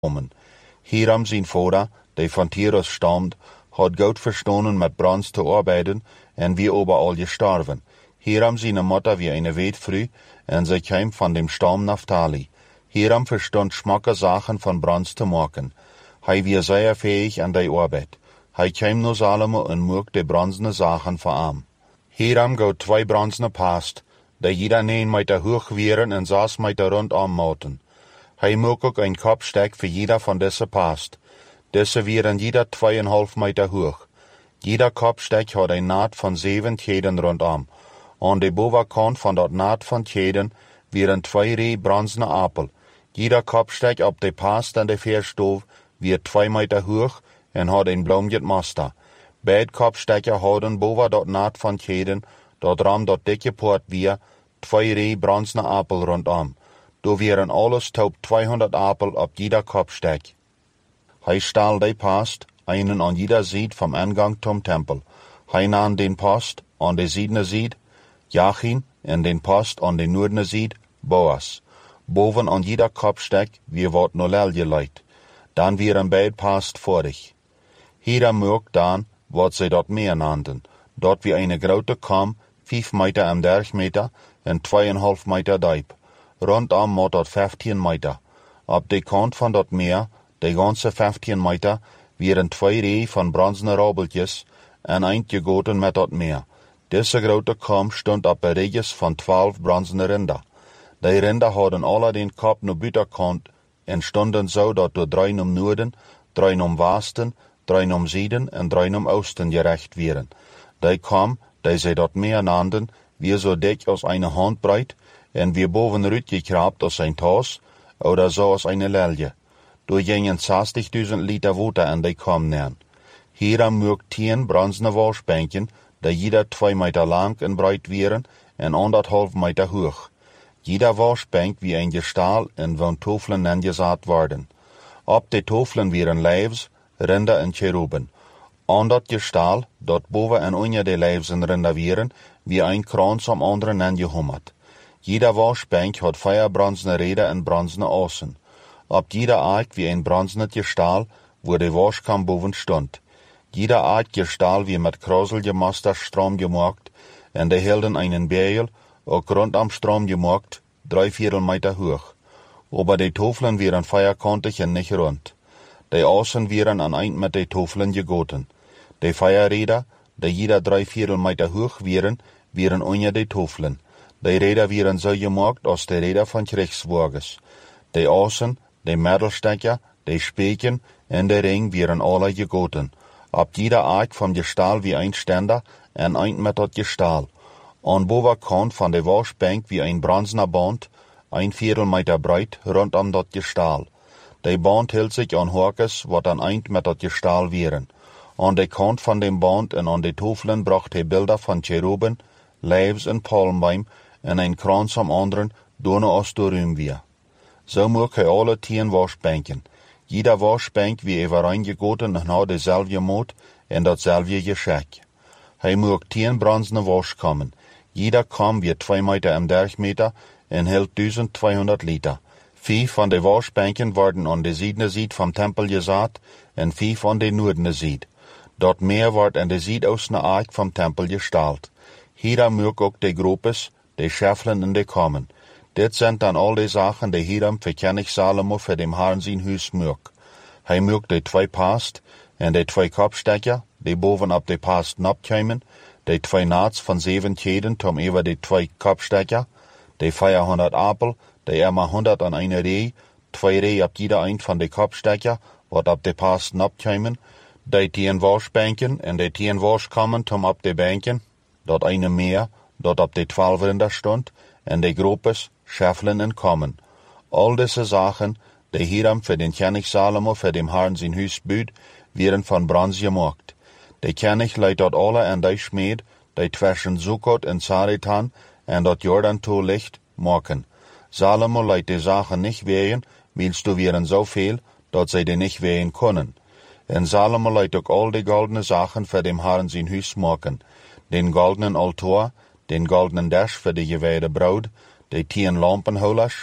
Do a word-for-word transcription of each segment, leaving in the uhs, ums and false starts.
komen. Hiram zijn vader, die van Tyrus stammt, had goed verstanden met brons te arbeiden en wie overal gestorven. Hiram zijn Mutter wie eine Weidvrouw en zij kwam van dem stam Naphtali. Hiram verstond schmakke Sachen von brons te maken. Hij wie sehr fähig an die Arbeit. Hij kwam naar Salomo en mocht de bronzene Sachen verarm. Hiram gout twee bronzene past, die jeder negen Meter hoch wären en zes Meter rondom moten. Hij mocht ook een kopstek für jeder von deze past. Deze wären jeder zweieinhalb Meter hoch. Jeder kopstek had een naad van zeven tjeden rondom. Aan de bovenkant van dat naad van tjeden wären twee rij bronzene appel. Jeder kopstek op de past en de veerstoof weer twee Meter hoch en had een bloemjet master. Beid kopstekken hadden boven dat naad van tjeden, dat ram dat dikke poort weer, twee rij bronzene appel rondom. Do wären alles taub tweehonderd appel op jeder kopstek. Hij stahl de past, einen an jeder Seite vom Eingang zum Tempel. Hij nahm den Post an de südene Seite, Jachin, en den Post an de noordene Seite, Boas. Boven an jeder kopstek wie wat nolel geleit. Dan wären beid Past vorig. Hiram mocht dan, wat zij dat meer nannten, dat wie eine grote kam, vijf Meter en dertig Meter en tweeënhalf Meter diep. Rondom moet dat vijftien Meter. Op de kant van dat meer, de ganze vijftien Meter, wären twee rij van bronzene rabbeltjes en eindgegoten met dat meer. Deze grote kam stond op een radius van twaalf bronzene rinder. Die rinder hadden alle den kop naar buitenkant en stonden zo dat door drieën om noorden, drieën om westen, drieën om zuiden en drieën om oosten gerecht wären. Die kam, die zij dat meer nannten, wie so dik als eine Handbreit en wie bovenruit gekrabt als ein Tas oder so als eine Lelje. Door gingen zestigduizend Liter water en die kam neer. Hiram mocht tien bronzene Waschbänken, die jeder twee Meter lang en breit wären en anderthalb Meter hoch. Jeder Waschbank wie ein Gestahl en von Tofelen angesaat worden. Op de Tofelen wären Leibs, Rinder en Cheruben. An dat Gestahl, dat boven en onder de Leibs en Rinder wären, wie ein Kranz am anderen angehummert. Jeder Waschbank hat vier bronzene Räder en bronzene Außen. Op jeder Ark wie ein bronzene Gestahl, wo de Waschkam boven stond. Jeder Ark Gestahl wie mit Krosel gemaster Strom gemacht, en de hielden einen Beil, ook rund am Strom gemacht, drei Viertel Meter hoch. Aber die Tofelen wären vierkantig en nicht rund. Die Außen wären an ein mit de Tofelen gegoten. Die Feierräder, die jeder drei Viertel Meter hoch wären, wären unter de Tofelen. Die Räder wären so gemacht als die Räder von Kriegswagens. Die Außen, die Mittelstecker, die Speken en de Ring wären alle gegoten. Ab jeder Ark vom Gestahl wie ein Ständer en ein mit dat Gestahl. An bovenkant van de Waschbank wie ein bronzener Band, ein Viertel Meter breit, rondom dat Gestahl. De Band hield sich an Horkes, wat an eind met dat Gestahl wären. An de kant van dem Band en an de Tofelen bracht hij Bilder van Cheruben, Leibs en Palmbeim en ein Kranz am anderen, donne als doorheen weer. So mocht hij alle tien Waschbänken. Jeder Waschbank wie overeen gegoten en had dezelfde moot en datzelfde geschek. Hij mocht tien bronzene Waschkammen. Jeder kam wie twee Meter en dertig Meter en hield twaalfhonderd Liter. Vijf van de Waschbänken worden an de zuidene Seite vom Tempel gesaat en vijf an de noordene Seite. Dat meer wordt an de zuidoostene Ark vom Tempel gestalt. Hiram mocht ook de Gropes, de Scheffelen en de Kammen. Dit zijn dan al de Sachen, die Hiram für König Salomo für dem Herrn sein Huis mocht. Hij mocht de twee Past en de twee Kopstecker, die boven op de Past napkwamen, de twee naads van zeven tjeden tom over de twee Kopstecker, de vierhonderd appel, de immer honderd an eine Reh, twee Reh op jeder eind van de Kopstecker, wat op de Past napkwamen, de tien Waschbänken en de tien Waschkammen tom op de Bänken, dat eine meer, dat op de twaalf Rinder stond, en de Gropes, Scheffelen en Kammen. All diese Sachen, die Hiram für den König Salomo für dem Herrn sein Huis büt, wären von Bronze gemacht. Der König leidt dat alle an die Schmied, die zwischen Sukkot en Zaretan en dat Jordan-Tor licht machen. Salomo leidt die Sachen nicht wehen, willst du wären so viel, dat sie die nicht wehen können. En Salomo leidt ook all die goldene Sachen für dem Herrn sein Huis machen. Den goldenen Altar, den goldenen Dash für die geweihte Braut, die tien Lampenholders,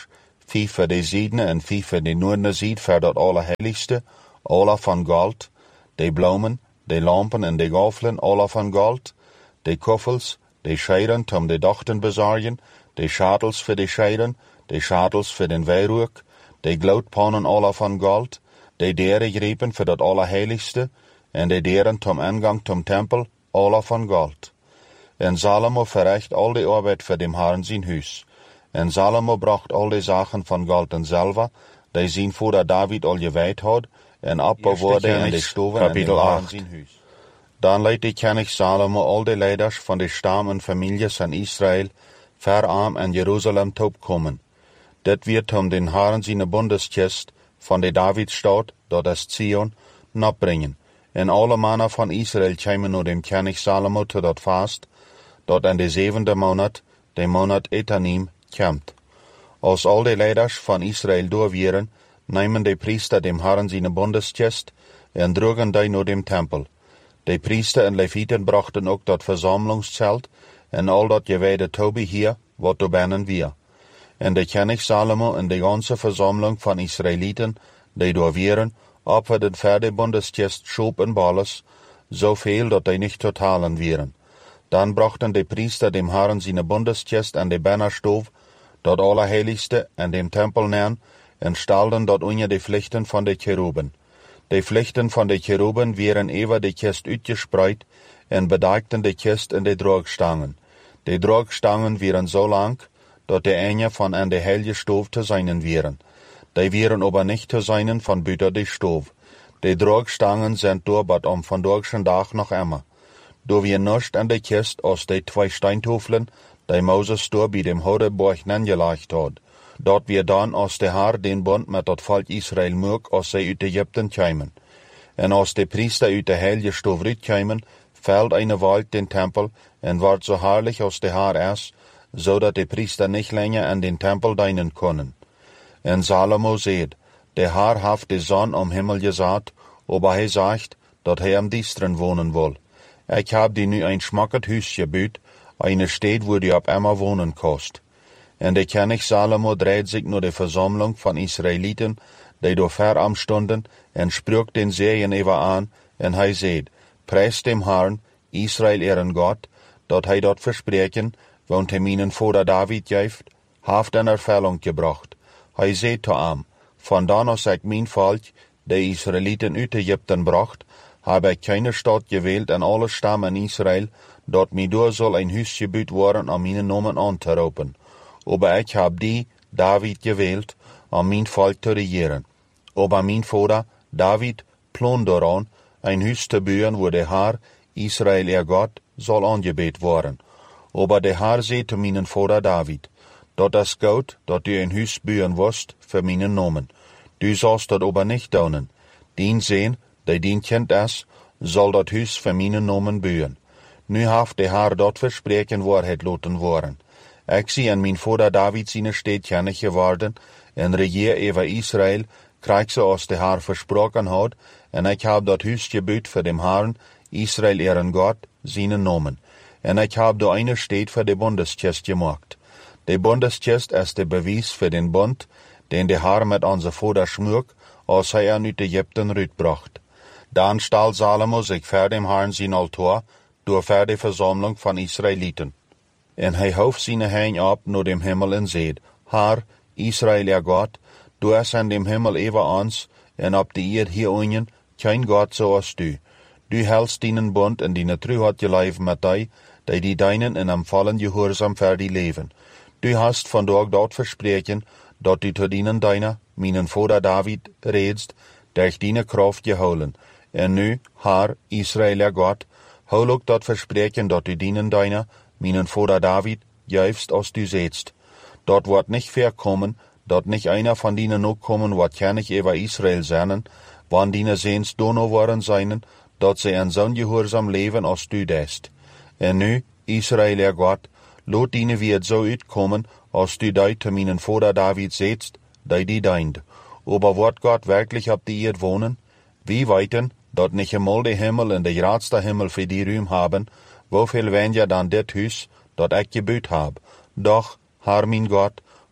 vijf voor de ziedene en vijf voor de noordene zied, voor dat allerheiligste, alle van goud, de bloemen, de lampen en de gafelen, alle van goud, de koffels, de scheiren om de dochten bezorgen, de schadels voor de scheiren, de schadels voor den wijrook, de gloedpannen alle van goud, de deren grepen voor dat allerheiligste, en de deren tom aangang tom tempel, alle van goud. En Salomo verricht al de arbeid voor dem Herrn zijn huis. En Salomo bracht al de zaken van goud en zilver, die zijn vader David al gewijd had, en opbewaarde in de stoven en dem Herrn zijn huis. Dan leidt de koning Salomo al de leiders van de stam en families van Israël verarm en Jeruzalem top komen. Dit wird om den Herrn zijn bundeskist van de Davidstad, dat is Zion, napbrengen. En alle mannen van Israël komen naar dem koning Salomo te dat vast, dat in de zevende maand, de maand Etanim, komt. Als al de leiders van Israël door waren, nemen de priester dem Herrn zijn bundeskist en droegen die naar dem tempel. De priester en levieten brachten ook dat verzamelingszelt en al dat gewijde Tobi hier, wat er binnen weer. En de koning Salomo en de ganze verzameling van Israëlieten, die door waren, opferden voor de bundeskist schoop en balles, zoveel dat die niet totalen waren. Dan brachten de priester dem Herrn zijn bundeskist en de bannerstoof, dat allerheiligste, en dem tempel neer, en stelden dat onder de vlechten van de cheruben. De vlechten van de cheruben waren over de kist uitgespreid en bedeikten de kist en de droogstangen. De droogstangen waren zo lang, dat de ene van aan de heilige stoof te zijnen waren. Die waren aber niet te zijnen van buiten de stoof. De droogstangen zijn doorbad om vandaag dag nog immer. Door weer niets aan de kist als de twee steintofelen, die Moses door bij dem Hodeborg neergelegd had. Dat weer dan als de Heer den bond met dat volk Israël maakt als zij uit Egypten kwamen. En als de priester uit de heilige stoof uitkwamen, fällt eine Wald den Tempel en wordt zo herrlich als de Heer is, zodat de priester niet langer aan den Tempel dienen konden. En Salomo zegt, de Heer heeft de zon om Himmel gezet, aber hij zegt, dat hij am Diesteren wonen wil. Ik heb die nu een schmackend huis gebuut, eine stad wo die op immer wonen kost. En de koning Salomo dreht zich naar de verzameling van Israëlieten, die door verarm stonden, en spreekt den Segen over aan, en hij zegt, prijs dem Herrn, Israël ihren Gott, dat hij dat verspreken, want hij mijn vader David geeft, heeft in Erfüllung gebracht. Hij zegt te hem, vandaan als ik mijn volk, de Israëlieten uit Egypten bracht, heb ik keine stad gewählt in alle stammen Israël, dat mij door zal een huis gebuut worden om mijn namen aan te roepen. Aber ich hab die, David, gewählt, um mein Volk zu regieren. Aber mein Vater, David, plan daran, ein Haus zu bauen, wo der Herr, Israel, ihr Gott, soll angebet worden. Aber der Herr sagt zu meinem Vater David, dat is gut, dat du ein Haus bauen wirst, für meinen Namen. Du sollst dat aber nicht tun. Den sehen, der den Kind ist, soll dat Haus für meinen Namen bauen. Nu heeft der Herr dat verspreken Wahrheit laten worden. Ik zie en mijn vader David zijn stad kennig geworden, en regeer over Israël, krijg ze als de Heer versproken had, en ik heb dat huis gebuut voor dem Herrn, Israël ihren Gott, zijn namen. En ik heb de eine stad voor de bundeskist gemaakt. De bundeskist is de bewijs voor den bund, den de Heer met onze vader schmuk, als hij er uit Egypten uitbracht. Dan stal Salomo zich voor dem Herrn zijn altaar, door voor de verzameling van Israëlieten. En hij hoeft zijn heen op naar dem Himmel en zegt, Herr, Israël, ihr Gott, du is an dem Himmel over ons, en op de eerd hier unten, kein Gott zoals du. Du hältst deinen Bund en deine Treuheit geleef met die, die die deinen in am vollen Gehorsam für die leven. Du hast vandaag dat verspreken, dat du te dienen deiner, meinen Vater David, redst, durch deine Kraft geholen. En nu, Herr, Israël, ihr Gott, hol ook dat verspreken, dat du dienen deiner, meinen Vater David, juist als du setzt. Dort wordt nicht verkommen, dat nicht einer von denen noch kommen, wat kennig über Israel seinen, wann dine Sehns dono worden seinen, dat sie in zo'n gehorsam leven als du dest. En nu, Israel, ihr Gott, lot dine wird so uitkommen, als du die zu meinen Vater David setzt, die die deint. Aber wird Gott wirklich op die Erd wohnen? Wie weiten, dat nicht einmal de Himmel en de grootste Himmel für die Ruhm haben, wofür wenn ja dann dit Hus, dat ich gebuut hab. Doch, Herr mein Gott,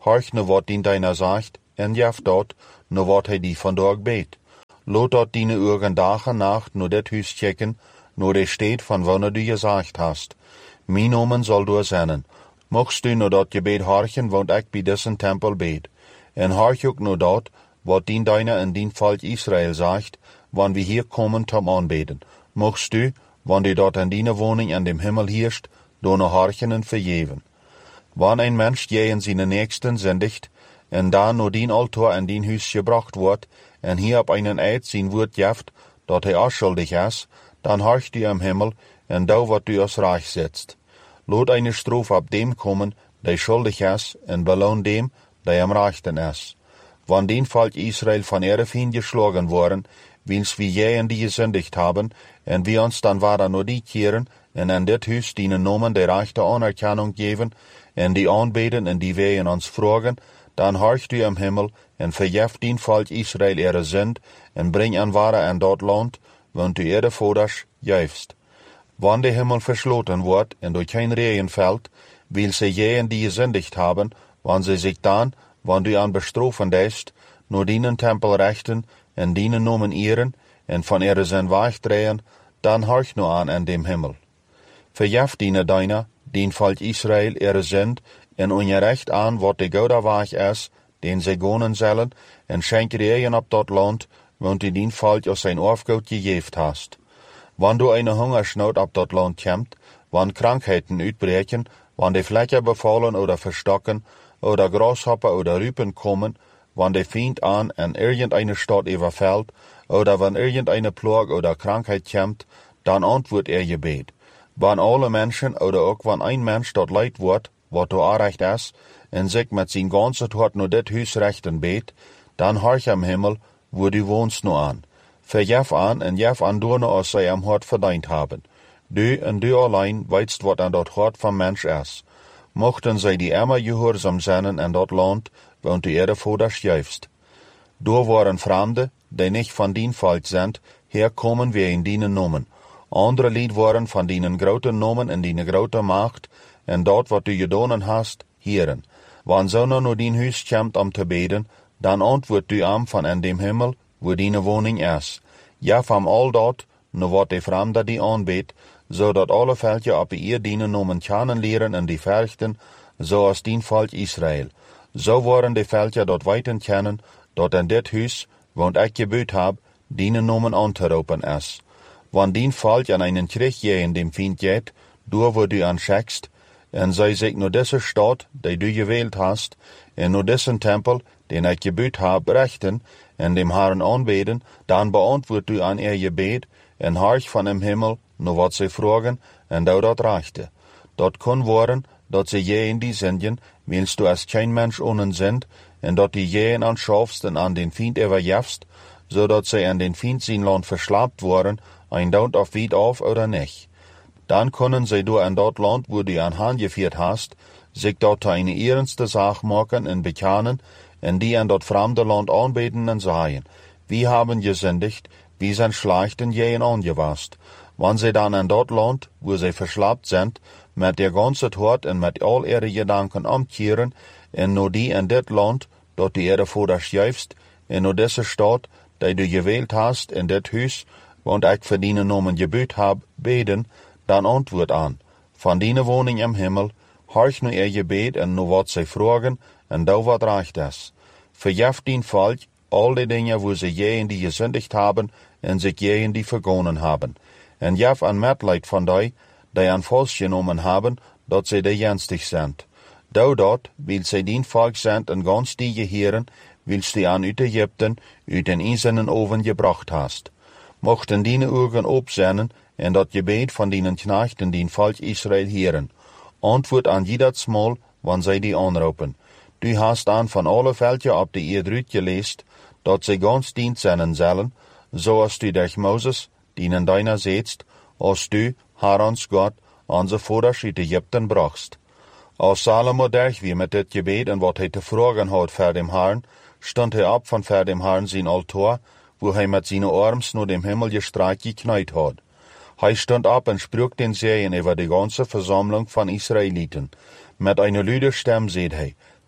horch nu wat dien deiner sagt, en jef dort, nu wat hij die vandaag beet. Lot dort dine Uhren Dag en Nacht nu det Hus checken, nu de steht van wanneer du gesagt hast. Mijn nomen zal du zennen. Mochtst du nu dat gebed horchen, want ik bij dessen tempel beet. En horch ook nu dat, wat dien deiner in dien Volk Israel sagt, wann wir hier kommen zum Anbeten. Mochtst du, wann du dort in dine Wohnung an dem Himmel hirst, du nu horchen en vergeven. Wann ein Mensch je in seine Nächsten sündigt, en da nur dien Altar in dien Hus gebracht wordt, en hier op einen Eid sein Wort jeft, dat hij unschuldig is, dan horcht du am Himmel, en da wat du als reich setzt. Lot eine Strophe ab dem kommen, der schuldig is, en belohn dem, der am rechten is. Wann den Volk Israel von ihre Feind geschlagen worden, wils wir jähen die gesündigt haben, en wir uns dann weiter nur die kehren, en an dit Hus dienen Nomen der rechte Anerkennung geben, en die anbeten en die wehen uns fragen, dann horch du am Himmel, en verjeft dien Volk Israel ihre Sünd, en bring an ware an dort Land, want du ihre Voders juifst. Wann der Himmel verschloten wordt, en durch kein Regen fällt, will sie jähen die gesündigt haben, wann sie sich dann, wann du an bestrofen deist, nur dienen Tempel rechten, en dienen Nomen ehren, en von ihre Sünd weichdrehen, dann horch nu an an dem Himmel. Verjeft diene deiner, dien Volk Israel ihre Sünd, en ongerecht aan wat de goede weg is, den ze gonen zullen, en schenk regen op dat land, want die dien Volk aus zijn Aufgoed gegeven hast. Wann du eine Hungersnood op dat land komt, wann Krankheiten uitbreken, wann die Flecken befallen oder verstocken, oder Grashoppen oder Rüpen kommen, wann der Feind an en irgendeine Stadt überfällt, oder wann irgendeine Plage oder Krankheit kommt, dann antwortet er Gebet. Wann alle Menschen oder auch wann ein Mensch dort leid wordt, wat du aanrecht is, en sich met zijn ganze hart nur dit Hus rechten beet, dann horch am Himmel, wo du wohnst nu an. Verjef an en jef an du nu als zij am hart verdient haben. Du en du allein weitst wat an dat hart van Mensch is. Mochten zij die immer gehorsam zijn en dat land, want du ihre Voders juifst. Du waren Fremde, die nicht van dien Volk sind, herkommen wir in dienen Nomen. Andere Lied waren van dienen groten Nomen en dienen grote Macht, en dat wat du gedonen hast, hieren. Wann so nu dien Hus komt om te beden, dan antwoord du am van en dem Himmel, wo diene woning is. Ja, van al dat, nu wat de Fremde die aanbeet, zodat alle veldje op ihr dienen Nomen kennen leren en die verrichten, zoals dien Volk Israel. Zo waren de veldje dat weten kennen, dat in dit Hus, want ik gebeut heb, dienen Nomen aan te roepen is. Wann dien Volk an einen Krieg je in dem Feind geht, du wo du anscheckst, en zij zich nur deze stad, die du gewählt hast, en nur dessen Tempel, den ich gebüht hab, rechten, en dem Herrn anbeten, dann beantwortet du an ihr Gebet, en horch von dem Himmel, nur wat sie fragen, en du dat rechte. Dat kann worden, dat sie je in die Sünden, willst du als kein Mensch ohne sind, en dat die je anschaffst en an den Feind überjefst, so dat sie an den Feind sein Land verschlappt worden, ein Daunt auf Wied auf oder nicht. Dann können sie du an dort Land, wo du an Hand geführt hast, sich dort eine ernste Sache machen und bekennen, und die an dort fremde Land anbeten und sagen, wir haben gesündigt, wir sind schlecht und jähen angewasst. Wenn sie dann an dort Land, wo sie verschlappt sind, mit der ganzen Hort und mit all ihre Gedanken umkehren, und nur die an dit Land, dort du ihre Voders juifst, und nur diese Stadt, die du gewählt hast, in dit Hus, und ich für deine Nomen gebüht hab, beten, dann antwoord an, van die woning im Himmel, horch nu ihr Gebet en nu wat sie fragen, en da wat recht is. Verjeft dien Volk, all die Dinge, wo sie je in die gesündigt haben, en sich je in die vergonnen haben. En jef an Mitleid von die, die an falsch genommen haben, dat sie die jenstig sind. Da dat, weil sie dien Volk sind en ganz die Gehirn, willst die an uit Ägypten, uit den eisernen Oven gebracht hast. Mochten die Augen opzennen, en dat Gebet von dienen Knechten, die Volk Israel hören. Antwoord an jedes Mal, wann sie die anrufen. Du hast an von alle Veldje op de Erdrüt gelest, dat sie ganz dient sein sollen, so als du durch Moses, dienen deiner setzt, als du, Herr uns Gott, onze Voders uit Ägypten brachst. Als Salomo durch wie mit dit Gebet en wat hij te vragen had voor dem Herrn, stond hij op van voor dem Herrn zijn Altar, wo hij met zijn arms nur dem Himmel gestreckt gekniet had. Hij stond op en sprak den Segen über die ganze Versammlung von Israeliten. Mit einer lüden Stimme seht hij,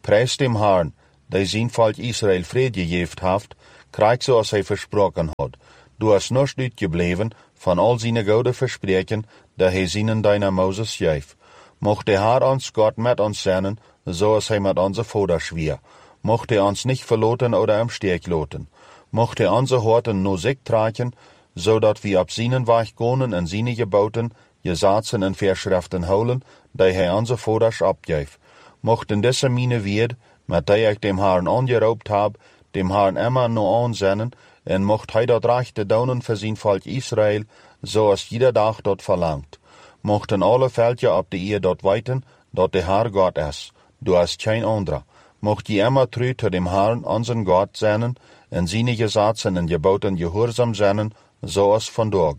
prijs dem Herrn, die zijn volk Israël vrede gegeven heeft, krijgt zoals hij versproken had. Du hast nooit uitgebleven van al zijn goede verspreken, dat hij zienen deiner Moses geef. Mocht de Herr ons God met ons zijn, zoals hij met onze vaders weer. Mocht hij ons niet verlaten oder im Stich laten. Mocht hij onze harten naar zich trekken, zodat we op zijn weg gaan en zijn geboten, gesetzen en verschriften houden, die hij onze vaders opgeeft. Mochten deze mine weerd, met die ik dem Herrn aangeroopt heb, dem Herrn immer naar aanzennen, en mocht hij dat rechte doen voor zijn volk Israël, zoals ieder dag dat verlangt. Mochten alle veldje op de eer dat weten, dat de Herr God is, du hast geen andere. Mocht je immer trouw te dem Herrn, onze God, zijn, en zijn gesetzen en geboten gehoorzaam zijn, zoals vandaag.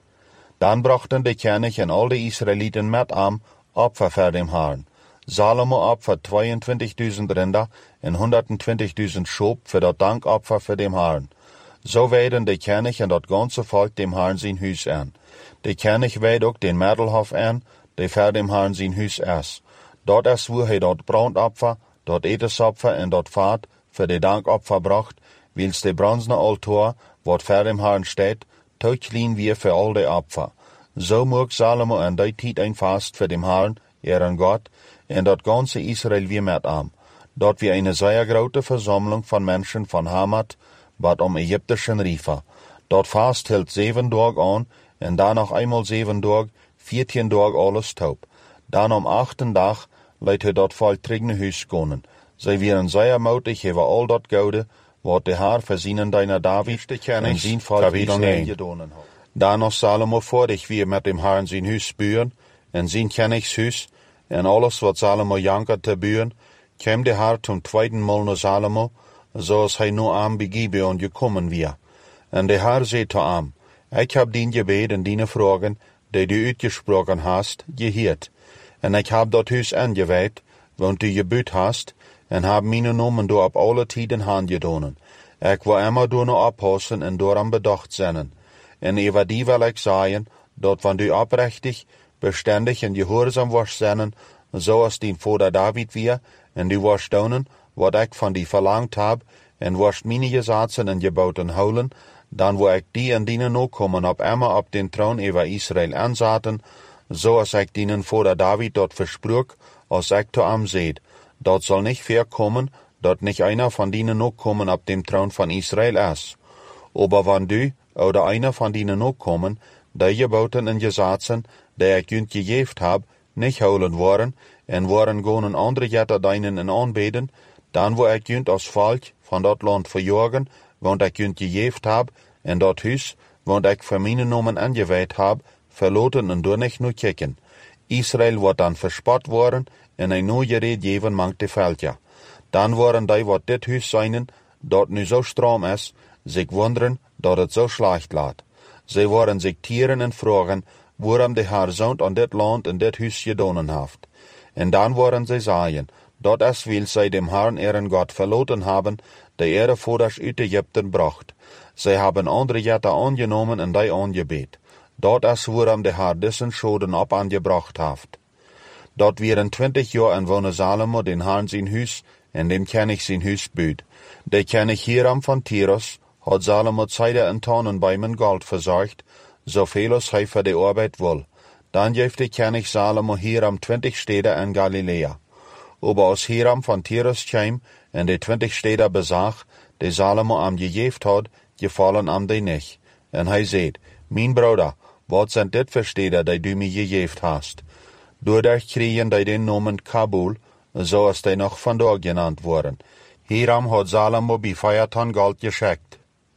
Dan brachten de koning en al de Israëlieten met hem opfer voor dem Herrn. Salomo opfer tweeëntwintigduizend rinder en honderdtwintigduizend schaap voor dat dankopfer voor dem Herrn. Zo wijden de koning en dat ganze volk dem Herrn zijn huis aan. De koning wijdt ook den Middelhof aan, die voor dem Herrn zijn huis is. Dat is waar hij dat brandopfer, dat etensopfer en dat vaat voor de dankopfer bracht, wils de bronzene altaar, wat voor dem Herrn staat, te klein weer voor al de opfer. Zo mocht Salomo aan die tijd een vast voor dem Herrn, ihren God, en dat ganze Israël weer met hem. Dat weer een zeer grote verzameling van mensen van Hamat, wat om Egyptischen riefen. Dat vast hield zeven dagen aan, en dan nog eenmaal zeven dagen, veertien dagen alles taub. Dan om achten dag leidt hij dat volk terug naar huis gaan. Zij waren zeer moutig over al dat gouden, wat de Heer voorzien deiner David en zijn volk Israël gedaan had. Dan als Salomo voordig weer met dem Herrn zijn huis buren, en zijn koningshuis, en alles wat Salomo jankert te buren, kwam de Heer zum tweeden mal naar Salomo, zoals hij nu aan begibeon gekomen weer. En de Heer zei te hem, ik heb dien gebed en die vragen, die du uitgesproken hast, gehoord. En ik heb dat huis aangewijd, want du gebed hast, en heb mijn nomen door op alle tijden aangedaan. Ik wil immer door nu oppassen en door hem bedacht zijn. En over die wil ik zeggen, dat wanneer du oprechtig, bestendig en gehoorzaam was zijn, zoals dien vader David weer, en du was doen, wat ik van die verlangd heb, en was mijn gesetzen en geboten houden, dan wil ik die en dienen ook komen op immer op den troon over Israël aanzetten, zoals ik dienen vader David dat versprook, als ik te hem zei, dat zal niet voorkomen, dat niet einer van dienen ook komen op dem troon van Israël is. Aber wanneer du, oder einer van dienen ook komen, die geboten en gesetzen, die ik junt gegeven heb, niet houden worden, en worden gewoon een andere jetter dienen en aanbeden, dan wil ik junt als volk van dat land verjagen, want ik junt gegeven heb, en dat huis, want ik voor mijn nomen aangewijd heb, verlaten en door niet nu kijken. Israël wordt dan verspot worden, en een nieuw gereed geven mangt de veldja. Dan worden die wat dit huis zijn, dat nu zo stram is, zich wonderen dat het zo slecht laat. Zij worden zich tieren en vragen, waarom de Heer zo'n aan dit land en dit huis gedaan heeft. En dan worden zij zeggen, dat is wil zij dem Herrn ihren God verlaten hebben, die ihre vaders uit Egypten bracht. Zij hebben andere jetten aangenomen en die aangebed. Dat is waarom de Heer dessen schoden op aangebracht heeft. Dat waren twintig jaar en woonde Salomo den Herrn zijn huis en dem koning zijn huis buit. De koning Hiram van Tyrus had Salomo zijde en tonen bij mijn goud verzorgd, zoveel als hij voor de arbeid wil. Dan geeft de koning Salomo Hiram twintig steden in Galilea. Aber als Hiram van Tyrus kwam en de twintig steden bezag, die Salomo hem gegeven had, gevallen hem die niet. En hij zei, mijn broeder, wat zijn dit voor steden die du mij gegeven hast? Doordat kregen die den noemen Kabul, zoals die nog vandaag genannt worden. Hiram had Salomo bij vijf ton goud geschikt.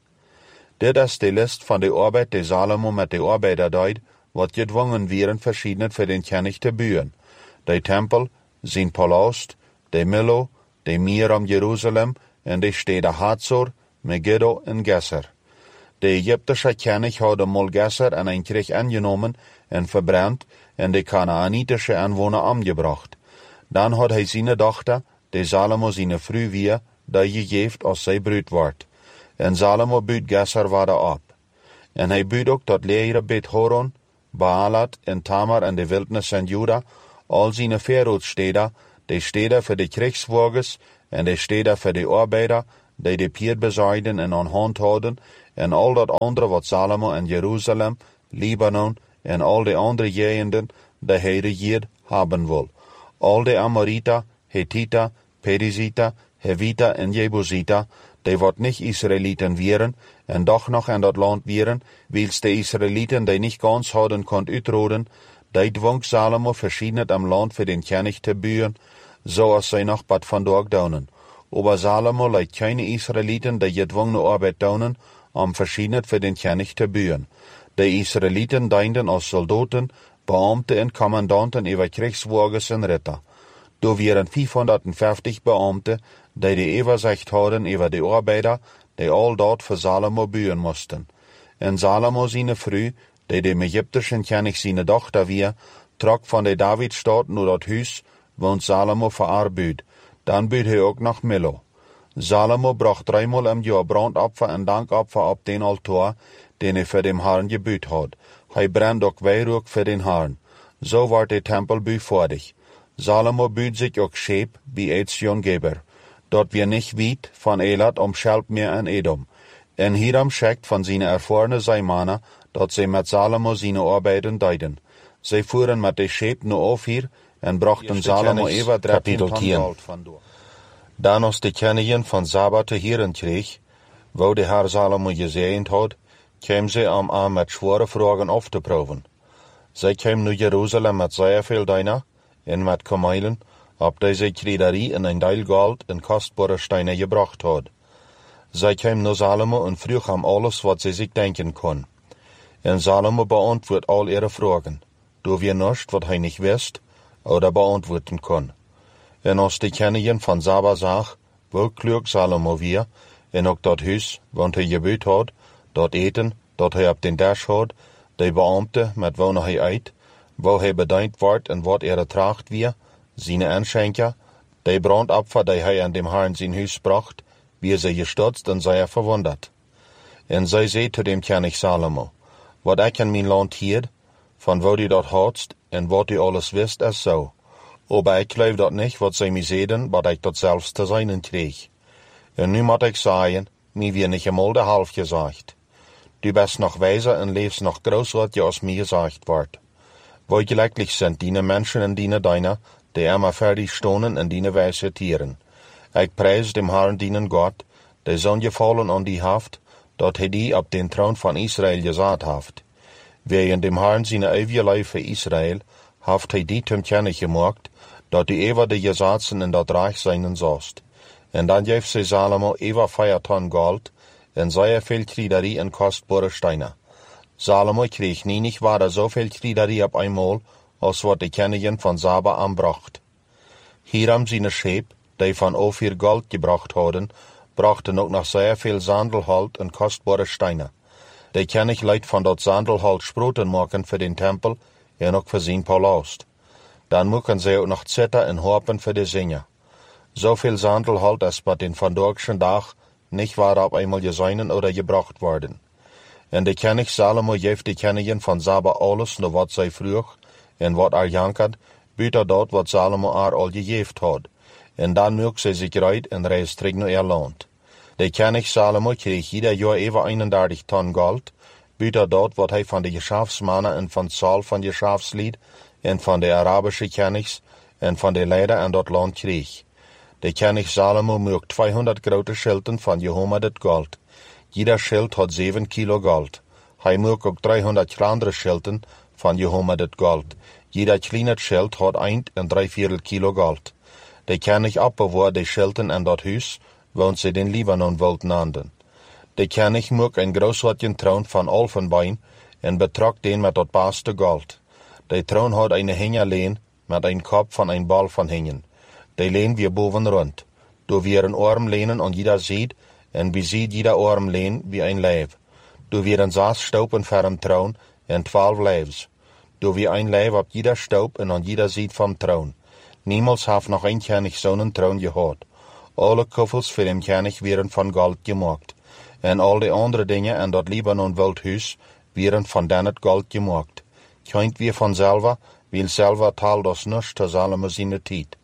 Dit is de list van de arbeid die Salomo met de arbeider deed, wat gedwongen werden verschieden voor den koning te buren. De tempel, zijn palast, de Milo, de meer om Jeruzalem en de steden Hazor, Megiddo en Gesser. De Egyptische koning had de mol Gesser en een krieg aangenomen en verbrand en de Kanaanitische aanwoner omgebracht. Dan had hij zijn dochter, de Salomo zijn vrouw weer, die gegeven als zij bruid wordt. En Salomo buit Gesser waarde op. En hij buit ook dat leere Bet Horon, Baalat en Tamar en de wildnis en Juda, al zijn veeroodsteden, de steden voor de krijgswagens en de steden voor de arbeider, die de pier bezaaiden en aan hand houden, en al dat andere wat Salomo en Jeruzalem, Libanon en al de andere gegenden de Heere hier hebben wil. Al de Amorita, Hethita, Perizita, Hevita en Jebusita, die wat niet Israëlieten wieren, en doch nog in dat land wieren, wils de Israëlieten die niet kans hadden kon uitroden, die dwong Salomo verschiedenet am land voor den König te buren, zoals zij nog wat vandaag doen. Aber Salomo leidt keine Israëlieten die gedwongene arbeid doen, om verschiedenet voor den König te buren. De Israëlieten dienden als soldaten, beamten en commandanten over krijgswagens en ritter. Er waren vierhonderdvijftig beamten die de overzicht hadden over de arbeider, die al dat voor Salomo buren moesten. En Salomo zijn vrouw, die de Egyptische König zijn dochter weer, trok van de Davidstad naar dat huis, want Salomo voor haar buurt. Dan buurt hij ook nog Milo. Salomo bracht driemaal im jaar brandopfer en dankopfer op den altaar, den hij voor dem Herrn gebuut had. Hij brandt ook wierook voor den Herrn. Zo werd de tempelbuur voordig. Salomo buut zich ook scheep bij Ezion-Geber. Dat weer niet wiet van Elat om Schelp meer en Edom. En Hiram schickt van zijn ervarene zeemannen dat zij met Salomo zijn arbeiden deden. Zij voeren met de scheep naar Ofir en brachten Salomo even dertien ton goud vandoor. Dan als de koningin van Saba te heren kreeg, wou de Heer Salomo gezegend had, kwam zij om aan met zware vragen af te proeven. Zij kwam naar Jeruzalem met zeer veel dijnen en met kamelen, op deze kriederie en een deel goud en kostbare stenen gebracht had. Zij kwam naar Salomo en vroeg hem alles wat zij zich denken kon. En Salomo beantwoord al ihre vragen, door weer niets wat hij niet wist, oder beantwoorden kon. En als de koningin van Saba zag, hoe klug Salomo weer, en ook dat huis, want hij gebuut had, dat eten, dat hij op den dash had, de beambte met wonen hij uit, waar hij bediend wordt en wat er tracht weer, zijn aanschenker, de brandopfer die hij aan dem Herrn zijn huis bracht, wie zij gestutzt en zij verwonderd. En zij zei te dem koning Salomo, wat ik in mijn land hier, van waar u dat hadst en wat u alles wist is zo. Aber ik geloof dat niet wat zij mij zeiden, wat ik dat zelfs te zijn kreeg. En nu moet ik zeggen, mij weer niet eenmaal de half gezegd. Du bist nog wijzer en leefst nog groot wat je als mij gezegd wordt. Wie gelukkig zijn die mensen en die deine, die immer fertig stonen en die wijze tieren. Ik prijs dem Herrn dienen God, die zo'n gevallen aan die haft, dat hij die op den troon van Israël gezet heeft. Wegen dem Herrn zijn eeuwige leven voor Israël, heeft hij die ten kenne gemaakt, dat die eeuwig de gezatzen in dat rijk zijn zost. En dan geeft zij Salomo eeuwig vijf ton goud, en zeer veel kriederie en kostbare stenen. Salomo kreeg nie niet waar zoveel kriederie op eenmaal, als wat de koningin van Saba aanbracht. Hiram zijn scheep, die van Ofir goud gebracht hadden, brachten ook nog zeer veel zandelhout en kostbare stenen. De koning liet van dat zandelhout sproeten maken voor den tempel en ook voor zijn palast. Dan moeten zij ook nog zitten en harpen voor de zingen. Zoveel zandelhout als wat in vandaagse dag niet waar op eenmaal gezien oder gebracht worden. En de koning Salomo geeft de koningin van Saba alles naar wat zij vroeg, en wat er jankert, buiten dat wat Salomo haar al gegeven had. En dan mocht zij zich uit en reis terug naar haar land. De koning Salomo kreeg ieder jaar even eenendertig ton goud, buiten dat wat hij van de geschäftsmannen en van Saul van de geschäftslied, en van de Arabische konings, en van de leider aan dat land kreeg. De koning Salomo mocht tweehonderd grote schilden van gehomerderd goud. Jeder schild had zeven kilo goud. Hij mocht ook driehonderd kleinere schilden van gehomerderd goud. Jeder kleine schild had eind en drie viertel kilo goud. De koning opbewaarde de schilden in dat huis, want ze den Libanon wilden nanden. De koning mocht een grootsoortje troon van olfenbein en betrok den met dat beste goud. De troon had een hingerleen met een kop van een bal van hingen. De leen weer boven rond. Door weer een armlenen aan jeder zijde en beziet jeder armleen wie een lijf. Door weer een zes stopen voor troon en twaalf lijfs. Door weer een lijf op jeder stoop en aan jeder zijde van troon. Niemals heeft nog een koning zo'n troon gehad. Alle koffels voor dem koning werden van goud gemaakt. En al de andere dingen in dat Libanon wildhuis werden van dan het goud gemaakt. Kunt weer vanzelf, wil zelf taal das niets te Salomo zijn tijd.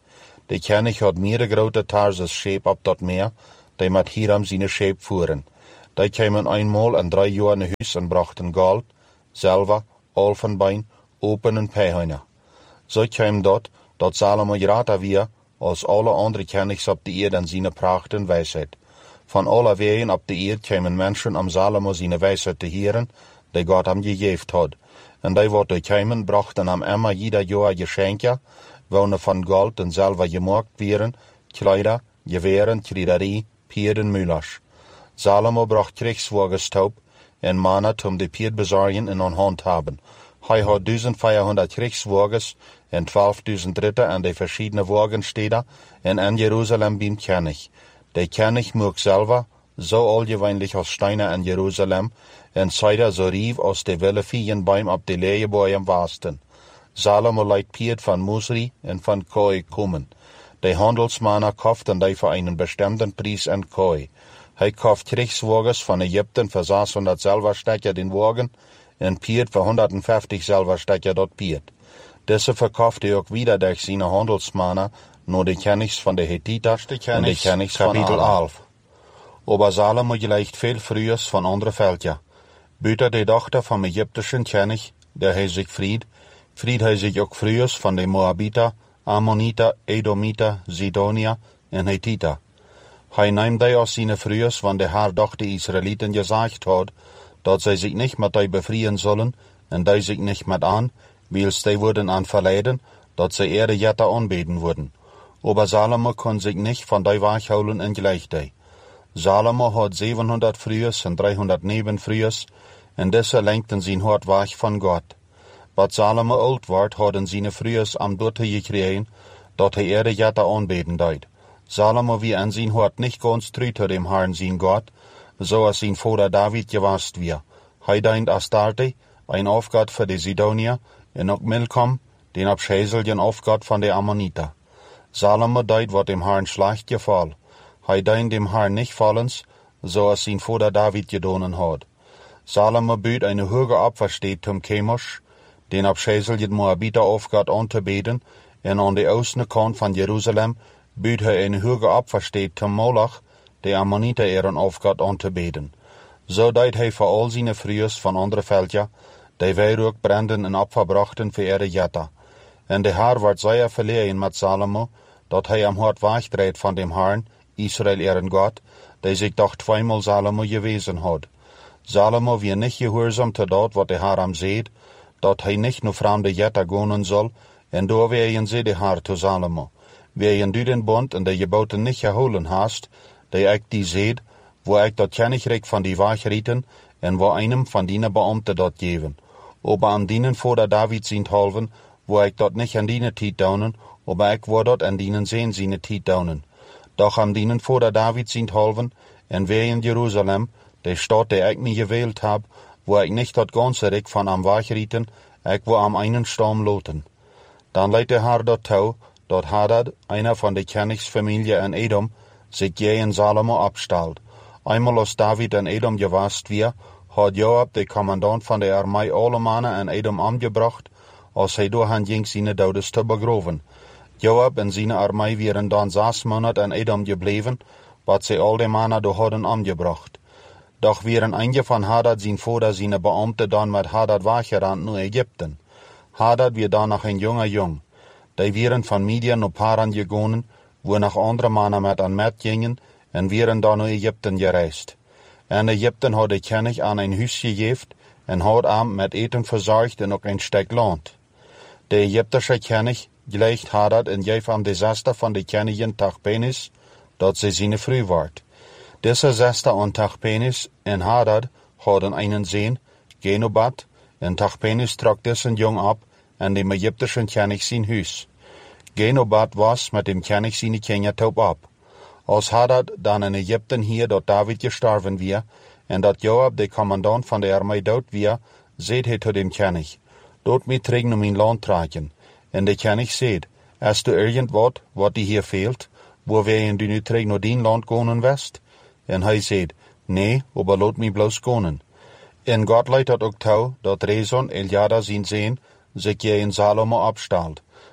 De König had meerdere grote Tarsus scheep op dat meer, die met Hiram zijn scheep voeren. Die kwamen eenmaal in drie jaar naar huis en brachten goud, zilver, olfenbein, open en pijnen. Zo kwam dat, dat Salomo groter weer als alle andere Königs op de eerd en zijn pracht en wijsheid. Van alle wegen op de eerd kwamen mensen om Salomo zijn wijsheid te heren, die God hem gegeven had. En die wat er kwamen, brachten hem immer ieder jaar geschenken, wonen van goud en zilver gemaakt werden, kleider, geweren, kriederie, paarden, muilers. Salomo bracht kriegswagenstoop en mannen om de paard bezorgen en aan hand hebben. Hij had vierduizend kriegswagens en twaalfduizend ritter en de verschillende wagensteden en in Jeruzalem beim König. De König mocht zelf zo algemeenlijk als steinen in Jeruzalem en zijde zo rief als de wilde veenbeim op de leeuwenboeien wasten. Salomo leidt paard van Musri en van Koi komen. De handelsmannen kochten die voor een bestemden prijs en Koi. Hij kocht kriegswagens van Egypten voor zeshonderd zilverstekken den wagen en paard voor honderdvijftig zilverstekken dat paard. Deze verkocht hij ook weer door zijn handelsmannen naar de Königs van de Hethieters en de Königs van kapitel elf. Aber Salomo gleicht veel vroegers van andere veldje. Buiten de dochter van Egyptischen König, der hij zich vriend, vriend hij zich ook vroegers van de Moabiter, Ammoniter, Edomiter, Zidonier en Hethiter. Hij neemt die als zijn vroegers, want de haar doch de Israëlieten gezegd had, dat zij zich niet met die bevrijen zullen, en die zich niet met aan, wils die worden aan verleiden, dat zij eerder jetten aanbeden worden. Aber Salomo kon zich niet van die weghouden en gelijk die. Salomo had zevenhonderd vroegers en driehonderd nevenvroegers, en deze lenkten zijn hart weg van God. Wat Salomo oud werd, hadden zijn vroegers am dotte gekregen, dat hij eerder jetten aanbeden deed. Salomo wie in zijn hart niet ganz trouw tot dem Herrn zijn God, zoals zijn vader David geweest weer. Hij deint Astarte, een afgod voor de Zidonier, en ook Milcom, den afschezelgen afgod van de Ammoniter. Salomo deed wat dem Herrn slecht geval. Hij deint dem Herrn niet vallens, zoals zijn vader David gedaan had. Salomo buit een hoge opversteed om Chemosh, den afschezelgen Moabiter afgod aan te beden, en aan de oostelijke kant van Jeruzalem buit hij een hoge opversteed om Moloch, de Ammoniter eren afgod aan te beden. Zo deed hij voor al zijn vroegers van andere veldje, die wierook branden en opverbrachten voor ere jetta. En de Heer werd zeer verlegen met Salomo, dat hij hem hard wegdreed van dem Herrn, Israël eren God, die zich toch tweemaal Salomo gewezen had. Salomo weer niet gehoorzaam te dat wat de Heer hem zei, dat hij niet naar vreemde jetta gaan zal, en door weeën zei de Heer te Salomo, weeën du den bond en de geboten niet gehouden hast, die ik die zei, waar ik dat koninkrijk van die weg rieten, en waar einem van die beambten dat geven. Aber aan dienen vader David zijn halven, waar ik dat niet aan dienen tijd dounen, aber ik word dat aan dienen zijn zijn tijd dounen. Doch aan dienen vader David zijn halven, en wij in Jeruzalem, de stad die ik me gewählt heb, waar ik niet dat ganze rijk van am weg rieten, ik wil am einen stam loten. Dan leidt de Heer dat touw, dat Hadad, einer van de koningsfamilie in Edom, zich tegen Salomo opstelt. Eenmaal als David in Edom geweest weer, had Joab, de commandant van de armee, alle mannen in Edom omgebracht, als hij door hen ging zijn dodes te begroven. Joab en zijn armee waren dan zes maanden in Edom gebleven, wat zij al de mannen door hadden omgebracht. Doch waren enkele van Hadad zijn vader zijn beambten dan met Hadad weggerend naar Egypten. Hadad weer dan nog een jonge jong. Die waren van Midian naar Paran gegaan, waar nog andere mannen met aan met gingen, en waren dan naar Egypten gereisd. En Egypten had de König aan een huis gegeven, en had hem met eten verzorgd en ook een stuk land. De Egyptische König gleicht Hadad en geeft hem de zesde van de koningin Tachpenis, dat ze zijn vrouw werd. Deze zesde aan Tachpenis en Hadad hadden een zoon, Genobat, en Tachpenis trok deze jong op en de Egyptische König zijn huis. Genobat was met dem König zijn kindertop op. Als Hadad dan in Egypten hier dat David gestorven weer, en dat Joab de commandant van de armee dood weer, zei hij tot dem König, dood mij terug naar mijn land trekken. En de König zei, is er irgend wat, wat die hier veelt, waar wij du nu terug naar dien land gaan west? En hij zei, nee, aber laat mij bloos gaan. En God leidt dat ook toe, dat Rezon, Eljada zijn zoon, zich tegen Salomo opstelt.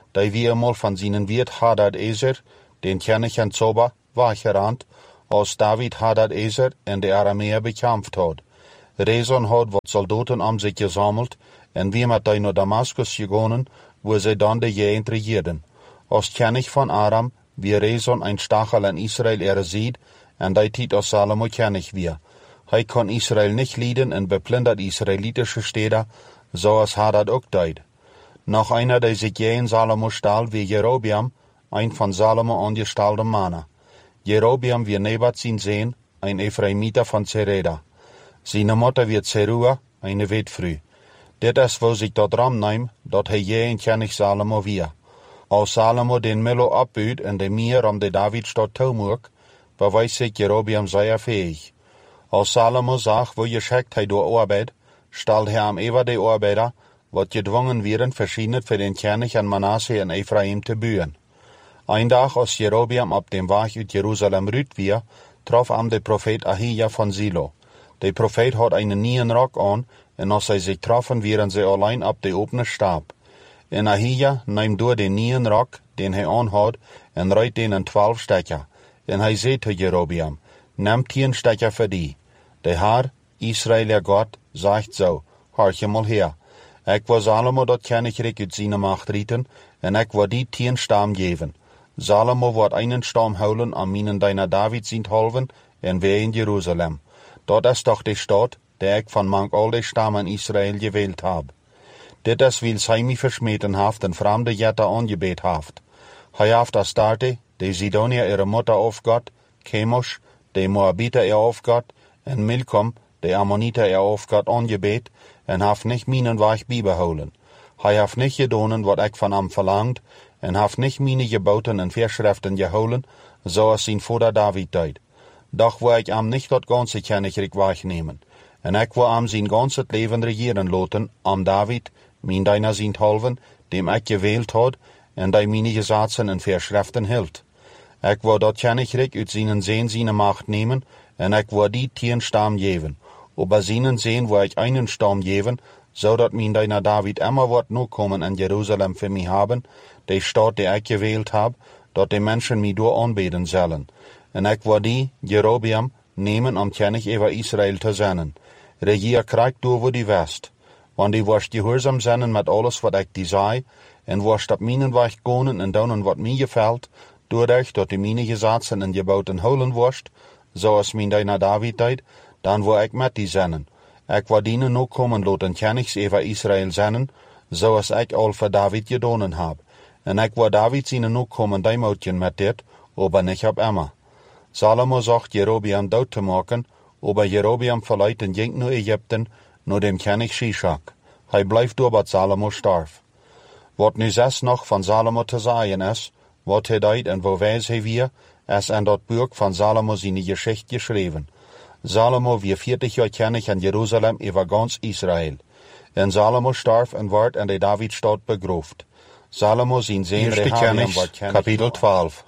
die wie eenmaal van zijn wiert Hadad-ezer, den kennig en Zoba, weggerand, als David Hadad-ezer en de Arameer bekämpft had. Rezon had wat soldaten om zich gezameld en wie met die naar Damascus gegaan, waar zij dan de jaren regeerden. Als kennig van Aram, wie Rezon een stachel in Israël erziet, en die tijd als Salomo kennig weer. Hij kon Israël niet leiden en beplundert Israëlitische steden, zoals Hadad ook deed. Nog einer die zich in Salomo stal, wie Jerobeam, een van Salomo aangestalde mannen. Jerobeam wie Nebat zijn zoon, een Ephraimiter van Zereda. Zijn moeder wie Zerua, een wetvrouw. Dit is waar zich dat ram neemt, dat hij je en kennig Salomo weer. Als Salomo den Milo opbuit en de meer om de Davidstad toemoek, bewijst zich Jerobeam zeer fähig. Als Salomo zag hoe geschikt hij door arbeid, stelde hij hem even de arbeider, wat gedwongen werden verschijnen voor den kennig en Manasse en Ephraim te buien. Een dag als Jerobeam op dem weg uit Jeruzalem ruut weer, trof hem de profeet Ahija van Silo. De profeet had een nieuwe rok aan, en als zij zich troffen, waren zij alleen op de opene stap. En Ahija neemt door de nieuwe rok, den hij aan had, en ruit den in twaalf stekker. En hij zei tot Jerobeam, neem tien stekker voor die. De Heer, Israël God, zegt zo, hoort je mal her. Ik wil Salomo dat koninkrijk uit zijn macht rieten, en ik wil die tien stam geven. Salomo wordt einen stam houden om minen deiner David zijn halven, en wij in Jeruzalem. Dat is toch de stad, die ik van mank al de stammen Israël gewählt heb. Dit is wil zij mij versmeten heeft en vreemde jetten aangebeet heeft. Hij heeft Astarte, de Sidonier ihre moeder aufgott, Chemosh, de Moabiter ihr aufgott, en Milkom, de Ammoniter ihr aufgott aangebeet, en heeft niet minen weg bijbehouden. Hij heeft niet gedaan wat ik van hem verlangt, en heeft niet mine geboten en verschriften gehouden, zoals zijn vader David deed. Doch wil ik hem niet dat ganze koninkrijk wegnemen, en ik wil hem zijn ganse leven regeren laten, om David, mijn deiner zijn halven, dem ik gewählt had, en die mijn gesetzen en verschriften hield. Ik wil dat koninkrijk uit zijn zeen zijn macht nemen, en ik wil die tien stam geven. Over zijn zeen wil ik einen stam geven, zodat mijn deiner David immer wordt nu komen in Jeruzalem voor mij hebben, de stad die ik gewählt heb, dat de mensen mij door aanbeden zullen. En ik wil die, Jerobeam, nemen om koning over Israël te zijn. Regeer krijgt door voor die west. Want die worst gehoorzaam zijn met alles wat ik die zei, en worst op mijn weg gaan en doen wat mij gefällt, doordat dat die mijn gesetzen en geboten houden worst, zoals mijn deiner David deed, dan wil ik met die zijn. Ik wil dienen nu komen laten konigs over Israël zijn, zoals ik al voor David gedaan heb. En ik wil David zien nu komen deimoutjen met dit, aber niet op Emma. Salomo zocht Jerobeam dood te maken, aber Jerobeam verleidt en ging naar Egypten, naar dem koning Shishak. Hij blijft door wat Salomo starf. Wat nu zes nog van Salomo te zeggen is, wat hij deed en waar wijs hij weer, is in dat boek van Salomo zijn geschichte geschreven. Salomo wie veertig jaar koning in Jeruzalem over gans Israël. En Salomo starf en werd in de Davidstad begroefd. Salomo zijn zoon Rehabeam werd koning. Kapitel twaalf.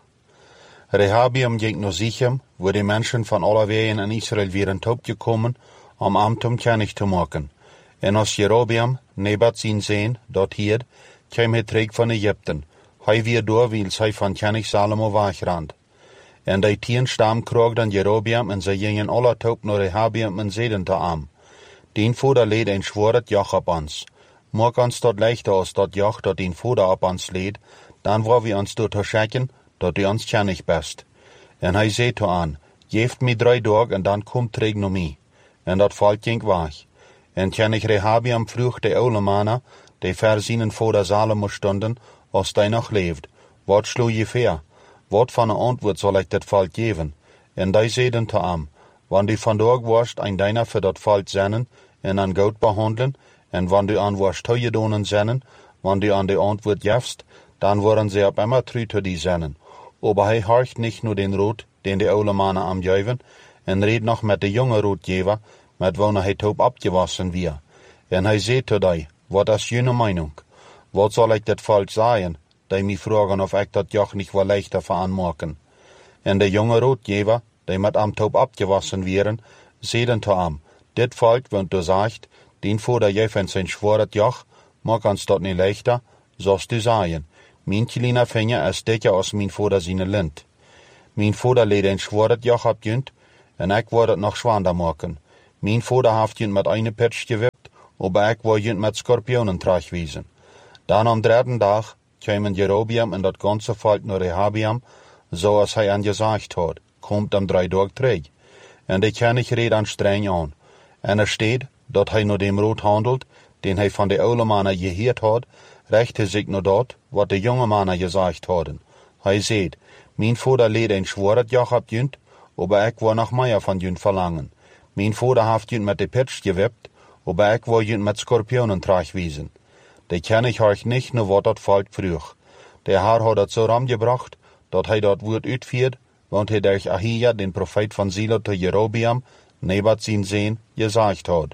Rehabeam ging naar Sichem, waar de mensen van alle wegen in Israël waren opgekomen, om hem tot koning te maken. En als Jerobeam, Nebat zijn zoon, dat hield, kwam hij terug van Egypten. Hij weer door, wils hij van koning Salomo wegrand. En die tien stam kroegden Jerobeam en ze gingen alle top naar Rehabeam en zeiden te hem, dien vader leed een zwaard joch op ons. Maak ons dat lichter als dat joch dat dien vader op ons leed, dan wil we ons door te schikken, dat u ons koning best. En hij zei te aan, geeft mij drie dagen en dan kom terug naar mij. En dat volk ging weg. En koning Rehabeam vroeg de oude mannen, die voor zijn vader Salomo stonden, als hij nog leeft, wat sloeg je voor? Wat van een antwoord zal ik dat volk geven? En die zeiden te hem, wanneer u vandaag worst een deiner voor dat volk zenden en aan goed behandelen, en wanneer u aan worst toegedonen zenden, wanneer u aan de antwoord geeft, dan worden ze op immer trouw te die zenden. Aber hij horcht niet naar den rood, den de oude mannen am geven, en reed nog met de jonge roodgever, met wanneer hij top opgewassen weer. En hij zei te die, wat is jullie meinung? Wat zal ik dat volk zeggen, die mij vragen of ik dat joch niet wel leichter veranmaken? En de jonge roodgever, die met hem top opgewassen werden, zeiden te hem, dit volk, want du zegt, dien vader jij van zijn zwaard joch, maak ons dat niet leichter, zoals du zeggen. mijn kleine vinger is dikker als mijn vader zijn lint. Mijn vader leed een zwaard joch op junt, en ik word het nog zwaarder maken. Mijn vader heeft junt met een pitch gewipt, maar ik word junt met scorpionen terugwezen. Dan om derde dag kwamen Jerobeam en dat ganze volk naar Rehabeam, zoals hij aan gezegd had, komt om drie dagen terug. En de koning reed aan streng aan. En er staat dat hij naar dem rood handelt, den hij van de oude mannen gehoord had, richtte zich naar dat wat de jonge mannen gezegd hadden. Hij zei, mijn vader leed een zwaard joch op junt, maar ik wil nog meer van junt verlangen. Mijn vader heeft junt met de pitch gewipt, maar ik wil junt met scorpionen terugwezen. De koning hoort niet naar wat dat volk vroeg. De Heer had het zo ramgebracht, dat hij dat woord uitviert, want hij durch Ahia, den profeet van Silo te Jerobeam, Nebat zijn zoon, gezegd had.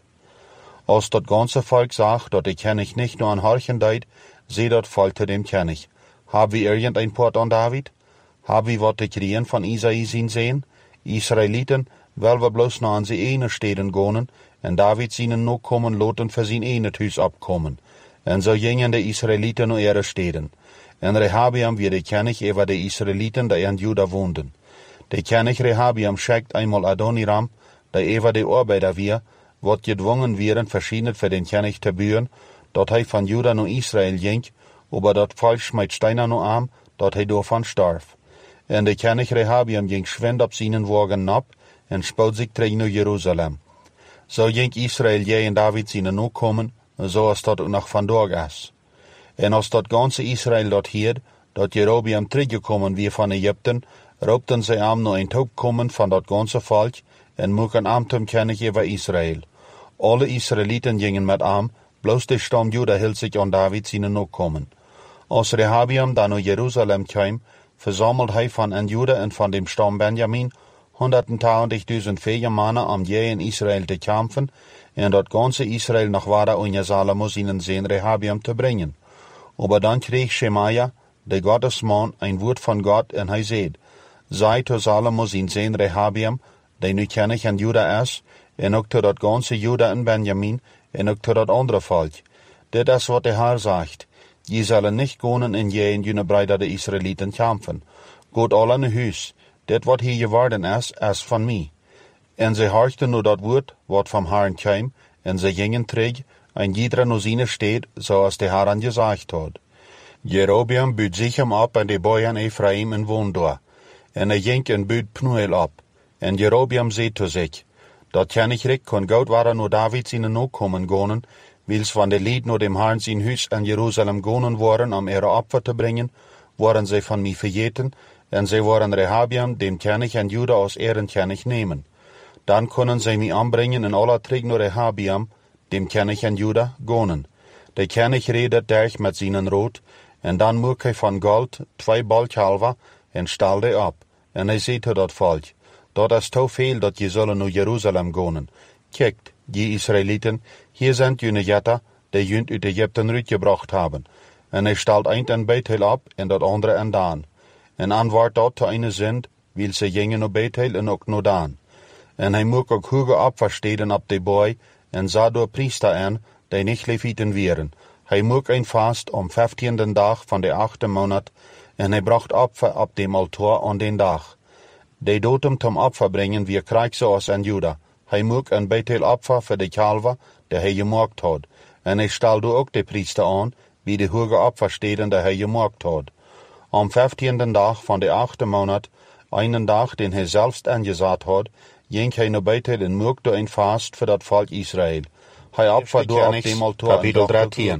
Als dat ganze volk zag dat de koning niet naar een horchen deed, zei dat volk te dem koning, hebben we irgendein poort aan David? Hebben we wat te krijgen van Isaïe zijn zoon? Israëlieten, wel we bloos naar onze ene steden gaan, en David zijn nog komen laten voor zijn ene huis opkomen. En zo gingen de Israëlieten naar ihre steden. En Rehabeam werd de koning over de Israëlieten die in Juda woonden. De koning Rehabeam schickt eenmaal Adoniram, die over de arbeider weer, wat gedwongen werden verschieden voor den koning te buren, dat hij van Juda naar Israël ging, maar dat volk smijt steinen naar hem, dat hij daarvan starf. En de koning Rehabeam ging schwind op zijn wagen nap, en spoot zich terug naar Jeruzalem. Zo ging Israël jij en David zijn nog komen, zoals dat ook nog vandaag is. En als dat ganse Israël dat hield, dat Jerobeam teruggekomen weer van Egypten, roepten zij hem naar een top komen van dat ganse volk, en moeken hem ten koning over Israël. Alle Israëlieten gingen met hem, bloos de stam Juda hield zich aan David zijn nog komen. Als Rehabeam dan naar Jeruzalem kwam, verzamelde hij van en Juda en van dem stam Benjamin honderdtwintigduizend vijgen mannen om jij in Israël te kampen, en dat ganse Israël nog waren om Salomo zijn zoon Rehabeam te brengen. Maar dan kreeg Shemaia, de Goddesman, een woord van God, en hij zei, zei tot Salomo zijn zoon Rehabeam, die nu koning in Juda is, en ook tot dat ganse Juda en Benjamin, en ook tot dat andere volk. Dit is wat de Heer zegt, je zullen niet gaan en jij en jullie broeder de Israëlieten kampen. Gaat al in huis, dit wat hier geworden is, is van mij. En zij hoorden naar dat woord wat van Herren kwam, en zij gingen terug, en ieder naar zijn stad, zoals de Heer aan gezegd had. Jerobeam buit zich hem op en de boeien Ephraim en woonde daar. En hij ging en buit Pnuel op. En Jerobeam zei tot zich, dat koninkrijk kon goed waren naar David zijn nakomen gaan, wils van de lied naar dem Herrn zijn huis in Jeruzalem gaan waren om ihre opfer te brengen, waren zij van mij vergeten, en zij waren Rehabeam, dem koning in Juda, als ihren koning nemen. Dan konden zij mij aanbrengen en alle terug naar Rehabeam, dem koning in Juda, gaan. De koning reed het durch met zijn rood, en dan moest hij van goud twee balkalven en stelde op. En hij zei tot dat volk, dat is te veel dat je zullen naar Jeruzalem gaan. Kijk, je Israëlieten, hier zijn jullie jetten, die jullie uit Egypten uitgebracht hebben. En hij stelt eind een Bethel op, en dat andere en Dan. En antwoord dat te een zend, wil ze gingen naar Bethel en ook naar Dan. En hij moest ook hoge opversteden op de boy, en zat door priester aan, die niet levieten waren. Hij moest een vast om vijftiende dag van de achte maand, en hij bracht opfer op dem altaar aan den dag. De datum tom opfer brengen weer krijg zoals in Juda. Hij moest een Bethel opfer voor de kalver, die hij gemaakt had. En hij stelde ook de priester aan, wie de hoge opversteden die hij gemaakt had. Om vijftiende dag van de achte maand, een dag den hij zelfs ingezet had, ging hij naar Bethel en maakte een vast voor dat volk Israël. Hij opfer door op dem altaar kapitel dertien.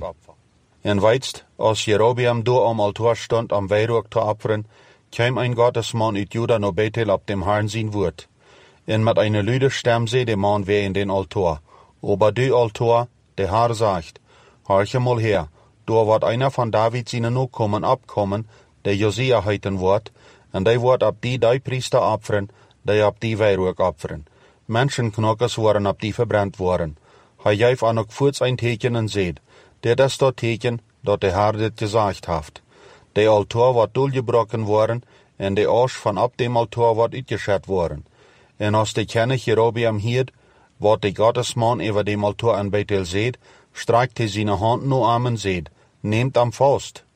En weitst, als Jerobeam door om altaar stond om wierook te offeren, kwam een Gottesman uit Juda naar Bethel op dem Herrn zijn woord. En met een luide stem zei de man weer in den altaar, over die altaar, de Heer zegt, hoorje mal her, door wordt einer van David zijn nakomen opkomen, die Josia heeten wordt, en die wordt op die die priester offeren, die op die wierook offeren. Menschenknokkers worden op die verbrand worden. Hij geeft aan ook voets een teken en zei, dit is dat teken dat de Heer dit gezegd heeft. De altaar wordt doorgebroken worden, en de asch van op dem altaar wordt uitgeschet worden. En als de koning Jerobeam hield, wat de Gottesman over dem altaar in Bethel zei, strekte hij zijn hand naar hem en zei, neemt hem vast.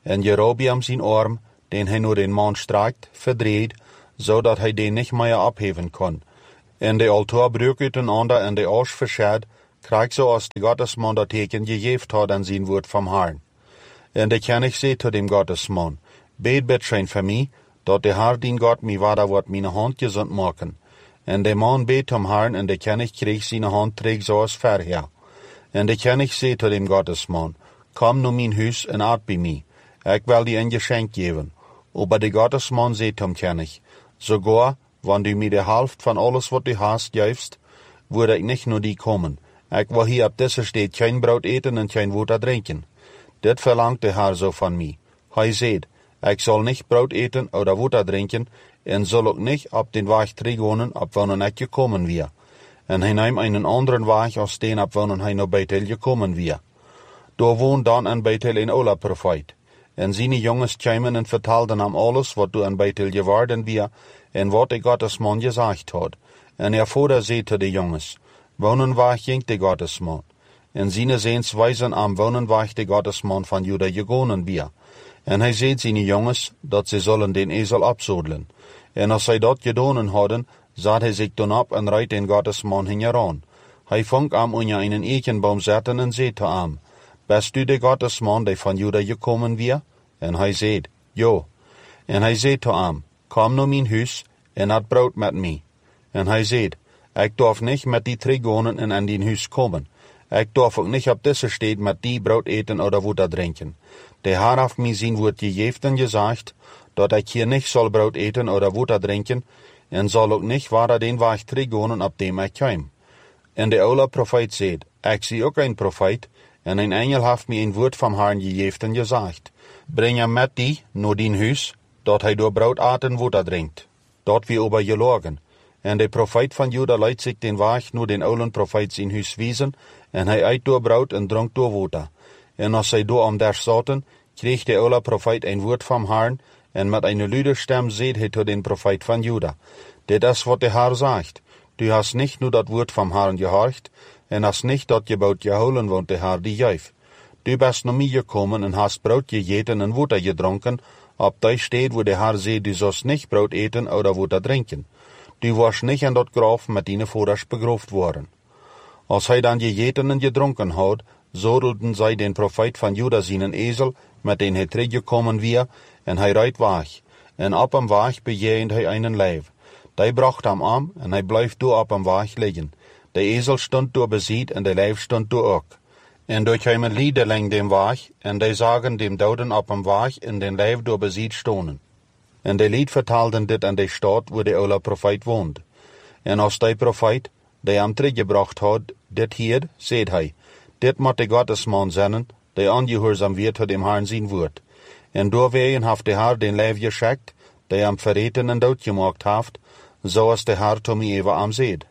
En Jerobeam zijn arm, den hij naar den man strakt, verdreed, zodat hij den niet meer opheven kon. En de altaar brak uiteinander en de as verschad, krijg zoals de Gottesman dat teken gegeven had aan zijn woord van Herrn. En de knecht zei tot dem Gottesman, bid bitschein voor mij, dat de Heer dien God mij vader wordt mijn hand gezond maken. En de man bid om Herrn en de knecht kreeg zijn hand terug zoals verher. En de knecht zei tot dem Gottesman, kom naar mijn huis en eet bij mij. Ik wil die een geschenk geven. Aber de Gottesman zei tom knecht, sogar, wanneer du mij de helft van alles wat du hast geeft, würde ik niet naar die komen. Ik wil hier op deze stad geen brood eten en geen water drinken. Dit verlangt de Heer zo van mij. Hij zegt, ik zal niet brood eten of water drinken, en zal ook niet op den weg teruggaan op wanneer ik gekomen weer. En hij neemt een anderen weg als den op wanneer hij naar Bethel gekomen weer. Daar woont dan in Bethel een oude profeet. En zijn jongens kwamen en vertelden hem alles wat door in Bethel geworden weer, en wat de Gottesman gezegd had. En haar vader zei tot de jongens, wonenweg ging de Gottesman. En zijn zeens wijzen am wonenweg de Gottesman van Juda gegonen weer. En hij zei zijn jongens, dat ze zullen den ezel opzodelen. En als zij dat gedaan hadden, zat hij zich dan op en reed den Gottesman hieraan. Hij vond hem onder een eikenboom zetten en zei te hem, bist u de Gottesman die van Juda gekomen weer? En hij zei, ja. En hij zei te hem, kom naar mijn huis en eet brood met mij. En hij zei, ik darf niet met die teruggaan en in die huis komen. Ik darf ook niet op deze stad met die brood eten of water drinken. De Heer heeft mij zijn woord gegeven en gezegd, dat ik hier niet zal brood eten of water drinken, en zal ook niet waar den weg teruggaan op dem ik kwam. En de oude profeet zei, ik zie ook een profeet, en een engel heeft mij een woord van Herrn gegeven en gezegd, breng hem met die naar dien huis, dat hij door brood eet en water drinkt. Dat wie over gelogen. En de profeet van Juda leidt zich den weg naar den oude profeet zijn huis wijzen, en hij eet door brood en dronk door water. En als zij door om daar zaten, kreeg de oude profeet een woord van Herrn, en met een luide stem zei hij tot den profeet van Juda, dit is wat de Heer zegt, du hast niet nu dat woord van Herrn gehoord, en hast niet dat gebod gehouden want de Heer die geeft. Du bist naar mij gekomen en hast brood gegeten en water gedronken, op die stad waar de Heer zei, du zult niet brood eten of water drinken. Du was niet in dat graf met die vaders begroefd worden. Als hij dan gegeten en gedronken had, zodelden zij den profeet van Juda zijn ezel, met den hij teruggekomen weer, en hij reed weg. En op hem weg begeend hij een lijf. Die bracht hem aan, en hij bleef door op hem weg liggen. De ezel stond door beziet, en de lijf stond door ook. En door kwamen lieden langs dem weg, en die zagen dem doden op hem weg, en den lijf door beziet stonen. En de lied vertelden dit aan de stad waar de oude profeet woont. En als die profeet, die hem teruggebracht had, dit hier, zei hij, dit moet de Gottesman zijn, die aangehoorzaam werd tot dem Herrn zijn woord. En doorwegen heeft de Heer den lijf geschikt, die hem verreten en doodgemaakt heeft, zoals de Heer tot mij even hem zeid.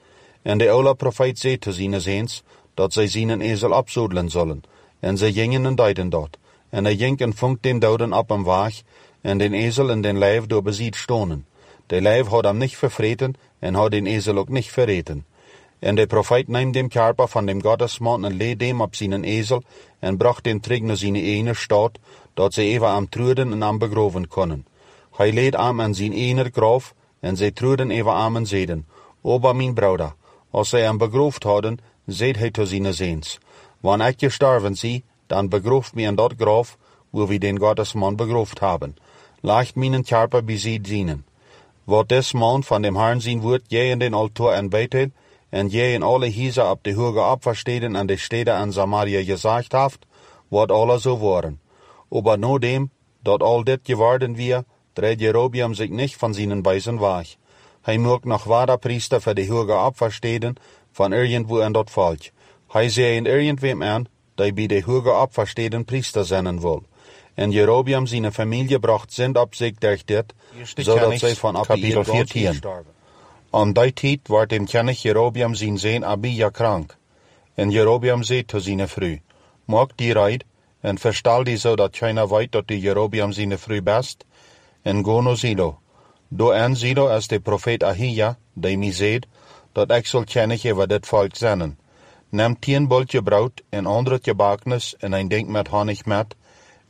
En de oude profeet zei te zijn zeens, dat zij zijn ezel opzodelen zullen. En zij gingen en deden dat. En hij ging en vond den doden op hem weg, en den ezel en den lijf door beziet stonen. De lijf had hem niet vervreten, en had den ezel ook niet verreten. En de profeet nam dem karper van dem Gottesman en leed dem op zijn ezel, en bracht den terug naar zijn ene stad, dat zij even am truden en am begroven konden. Hij leed am aan zijn ene graf, en zij truden even am en zeiden, Oba mijn broeder, als zij hem begroefd hadden, zeid hij tot zijn zeens, wanneer ik gestorven zie, dan begroof mij in dat graf, waar we den Gottesman begroefd hebben. Lacht mijn karper beziet zienen. Wat des man van dem Herrn zijn woord, jij in den altaar in Bethel, en jij in alle huizen op de hoge opversteden en de steden in Samaria gezegd heeft, wordt alle zo worden. Aber na dem, dat al dit geworden weer, dreht Jerobeam zich niet van zijn wijzen weg. Hij maakt nog waarder priester voor de hoge opversteden van irgendwo in dat volk. Hij zei in irgendwem aan, die bij de hoge opversteden priester zijn wil. En Jerobeam zijn familie bracht zend op zich durch dit, zodat zij van op de veertien. Om die tijd werd dem knecht Jerobeam zijn zoon Abia krank. En Jerobeam zei tot zijn vrouw, maak die reid, en verstel die zodat keiner weet dat die Jerobeam zijn vrouw best, en go naar Silo. Door en Silo is de profeet Ahia, die mij zeid, dat ik zal kennis over dit volk zenden. Neem tien boltje brood en andertje baknis en een ding met honig met,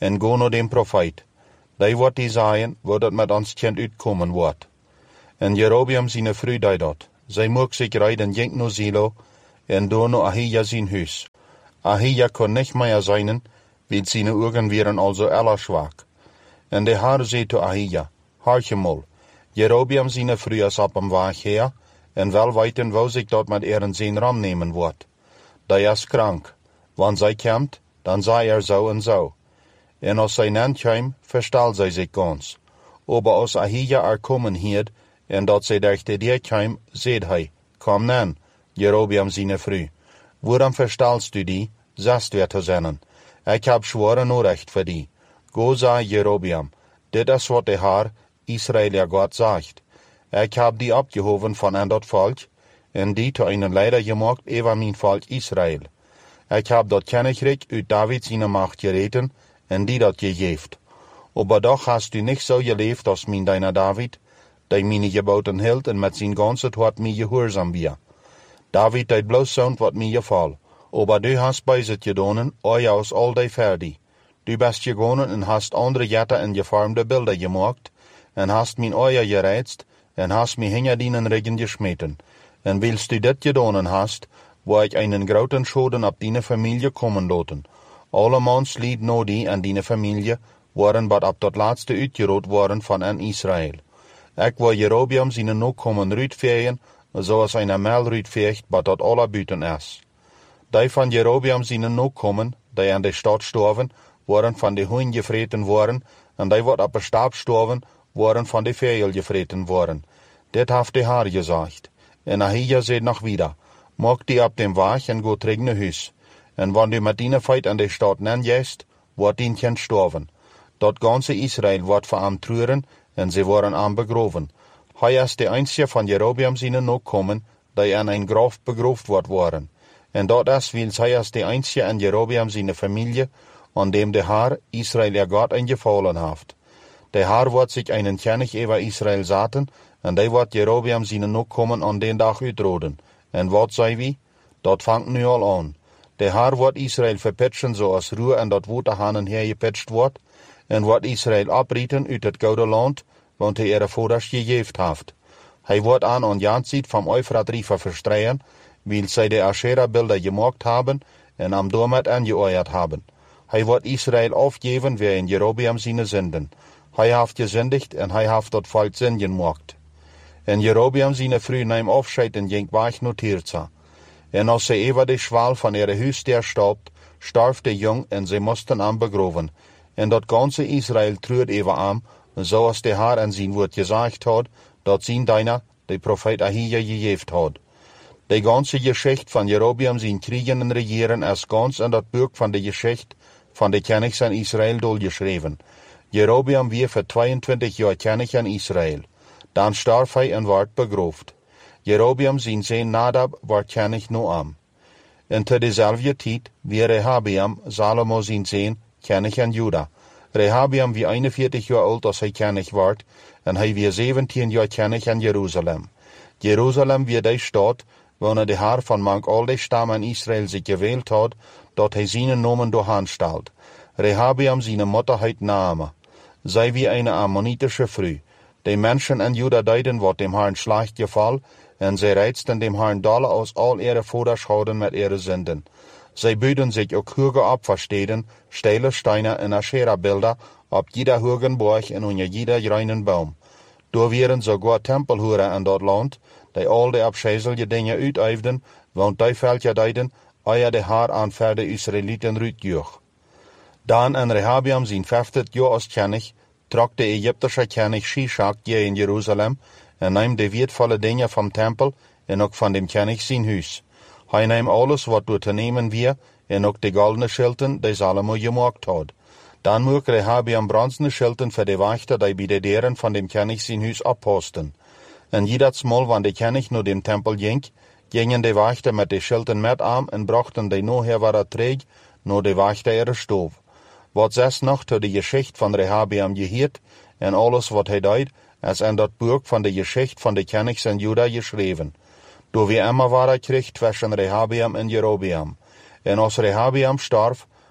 en go naar den profeet. Die wat die zaaien, waar dat met ons kind uitkomen wordt. En Jerobeam zijn vrouw die dat. Zij mocht zich rijden jenk naar Silo, en door naar Ahija zijn huis. Ahija kon niet meer zijn, want zijn ogen waren al zo aller zwak. En de Heer zei tot Ahija, hartje mol, Jerobeam zijn vrouw is op hem weg her, en wel weten wou zich dat met er in zijn ram nemen wordt. Die is krank, want zij komt, dan zei er zo en zo. En als zij nan kwam, verstal zij zich gans. Aber als Ahija er komen hield, en dat zij dichter die kwam, zei hij, kom nan, Jerobeam zijn vrouw. Waarom verstalst u die, zest weer te zinnen? Ik heb zware norecht voor die. Go zei Jerobeam, dit is wat de Heer, Israël ja God zegt. Ik heb die opgehoven van aan dat volk, en die tot een leider gemaakt over mijn volk Israël. Ik heb dat koninkrijk uit David zijn macht gereten, en die dat gegeeft. Aber doch hast u niet zo geleefd als mijn deiner David, die mijn geboten hield en met zijn ganse hart mij gehoorzaam weer. David deed bloos zo'n wat mij geval, aber du hast bij zit gedonen, oi als al die verdi. Du best gegaan en hast andere jetten en gevormde beelden gemaakt, en hast mijn ogen gereizt, en hast mij hinger dienen regen gesmeten. En wilst du dit gedonen hast, waar ik einen groten schoden op die familie komen laten. Alle mans lied no die en die familie waren wat op dat laatste uitgerood worden van en Israël. Ik wil Jerobeam zijn nog komen uitvegen, zoals een mel uitveegt, wat dat alle buiten is. Die van Jerobeam zijn nog komen, die aan de stad storven, waren van de hoen gevreten worden, en die wat op de stap storven, waren van de vegel gevreten worden. Dit heeft de Heer gezegd. En Ahija zei nog wieder, maak die op dem weg en go terug naar huis. En wanneer du met die feit aan de stad nen jest, wordt die kind storven. Dat ganze Israël wordt voor hem treuren, en ze worden aan begroven. Hij is de einzige van Jerobeam zijn nog komen, die aan een graf begroofd wordt worden. En dat is, wils hij is de einzige in Jerobeam zijn familie, aan dem de Heer Israël ja God ingevallen heeft. De Heer wordt zich einen kennig over Israël zetten, en die wordt Jerobeam zijn nog komen aan den dag uitroden. En wat zei wie? Dat vangt nu al aan. De Heer wordt Israël verpitchen zoals roer en dat waterhanen hergepitcht wordt, en wordt Israël oprieten uit het gouden land, want hij er voorders gegeven heeft. Hij wordt aan aan Jansiet van Euphrat River verstreien, wil zij de Asherah-beelden gemaakt hebben en am doormet aangeoeierd hebben. Hij wordt Israël afgeven weer in Jerobeam zijn zinden. Hij heeft gezindigd en hij heeft dat volk zin gemaakt. En Jerobeam zijn vrouw neemt afscheid en ging weg naar Tirza. En als zij over de schwal van ihre huisdier stoopt, starf de jong en zij moesten hem begroven. En dat ganze Israël treurt over hem, zoals de Heer en zijn woord gezegd had, dat zijn dienaar, de profeet Ahija, gegeven had. De ganze geschichte van Jerobeam zijn kriegen en regeren is gans in dat boek van de geschichte van de kenigs in Israël doorgeschreven. Jerobeam weer voor tweeëntwintig jaar kenig in Israël. Dan starf hij en werd begroofd. Jerobeam zijn zoon Nadab werd kenig Noam. En te dezelfde tijd weer Rehabeam, Salomo zijn zoon, kenig in Juda. Rehabeam wie eenenveertig jaar oud als hij kenig werd, en hij weer zeventien jaar kenig in Jeruzalem. Jeruzalem weer de stad, wanneer de Heer van mank al de stammen in Israël zich gewählt had, dat hij zijn nomen doorhaanstelt. Rehabeam zijn moeder heet Naama. Zij wie een ammonitische vrouw. De mensen in Juda deden wat dem Herrn slecht geval, en zij reizten dem Herrn dolle aus al ihre voorders houden met ihre zinden. Zij buiden zich ook hoge opversteden, steile steinen en Asherah-beelden op jeder hogen borg en onder jeder reinen boom. Door werden sogar tempelhoeren in dat land, die al de afscheidelijke dingen uiteifden, want die veldje deden, eer de Heer aan verder Israëlieten uitjoeg. Dan in Rehabeam zijn vijftig jaar als kenig, trok de Egyptische kenig Shishak je in Jeruzalem en nam de wertvolle dingen van tempel en ook van dem kenig zijn huis. Hij nam alles wat door te nemen weer en ook de goldene schilten die Salomo gemaakt had. Dan moest Rehabeam bronzene schilten voor de wachter die bij de deuren van dem kenig zijn huis opposten. En jedersmal wanneer de kenig naar dem tempel ging, gingen de wachter met de schilten met aan en brachten de noher waar terug naar de wachter ihre stoof. Wat zes nog tot de geschichte van Rehabeam geheerd en alles wat hij deed, is in dat boek van de geschichte van de kenigs in Juda geschreven. Door wie immer waren kreeg tussen Rehabeam en Jerobeam. En als Rehabeam starf,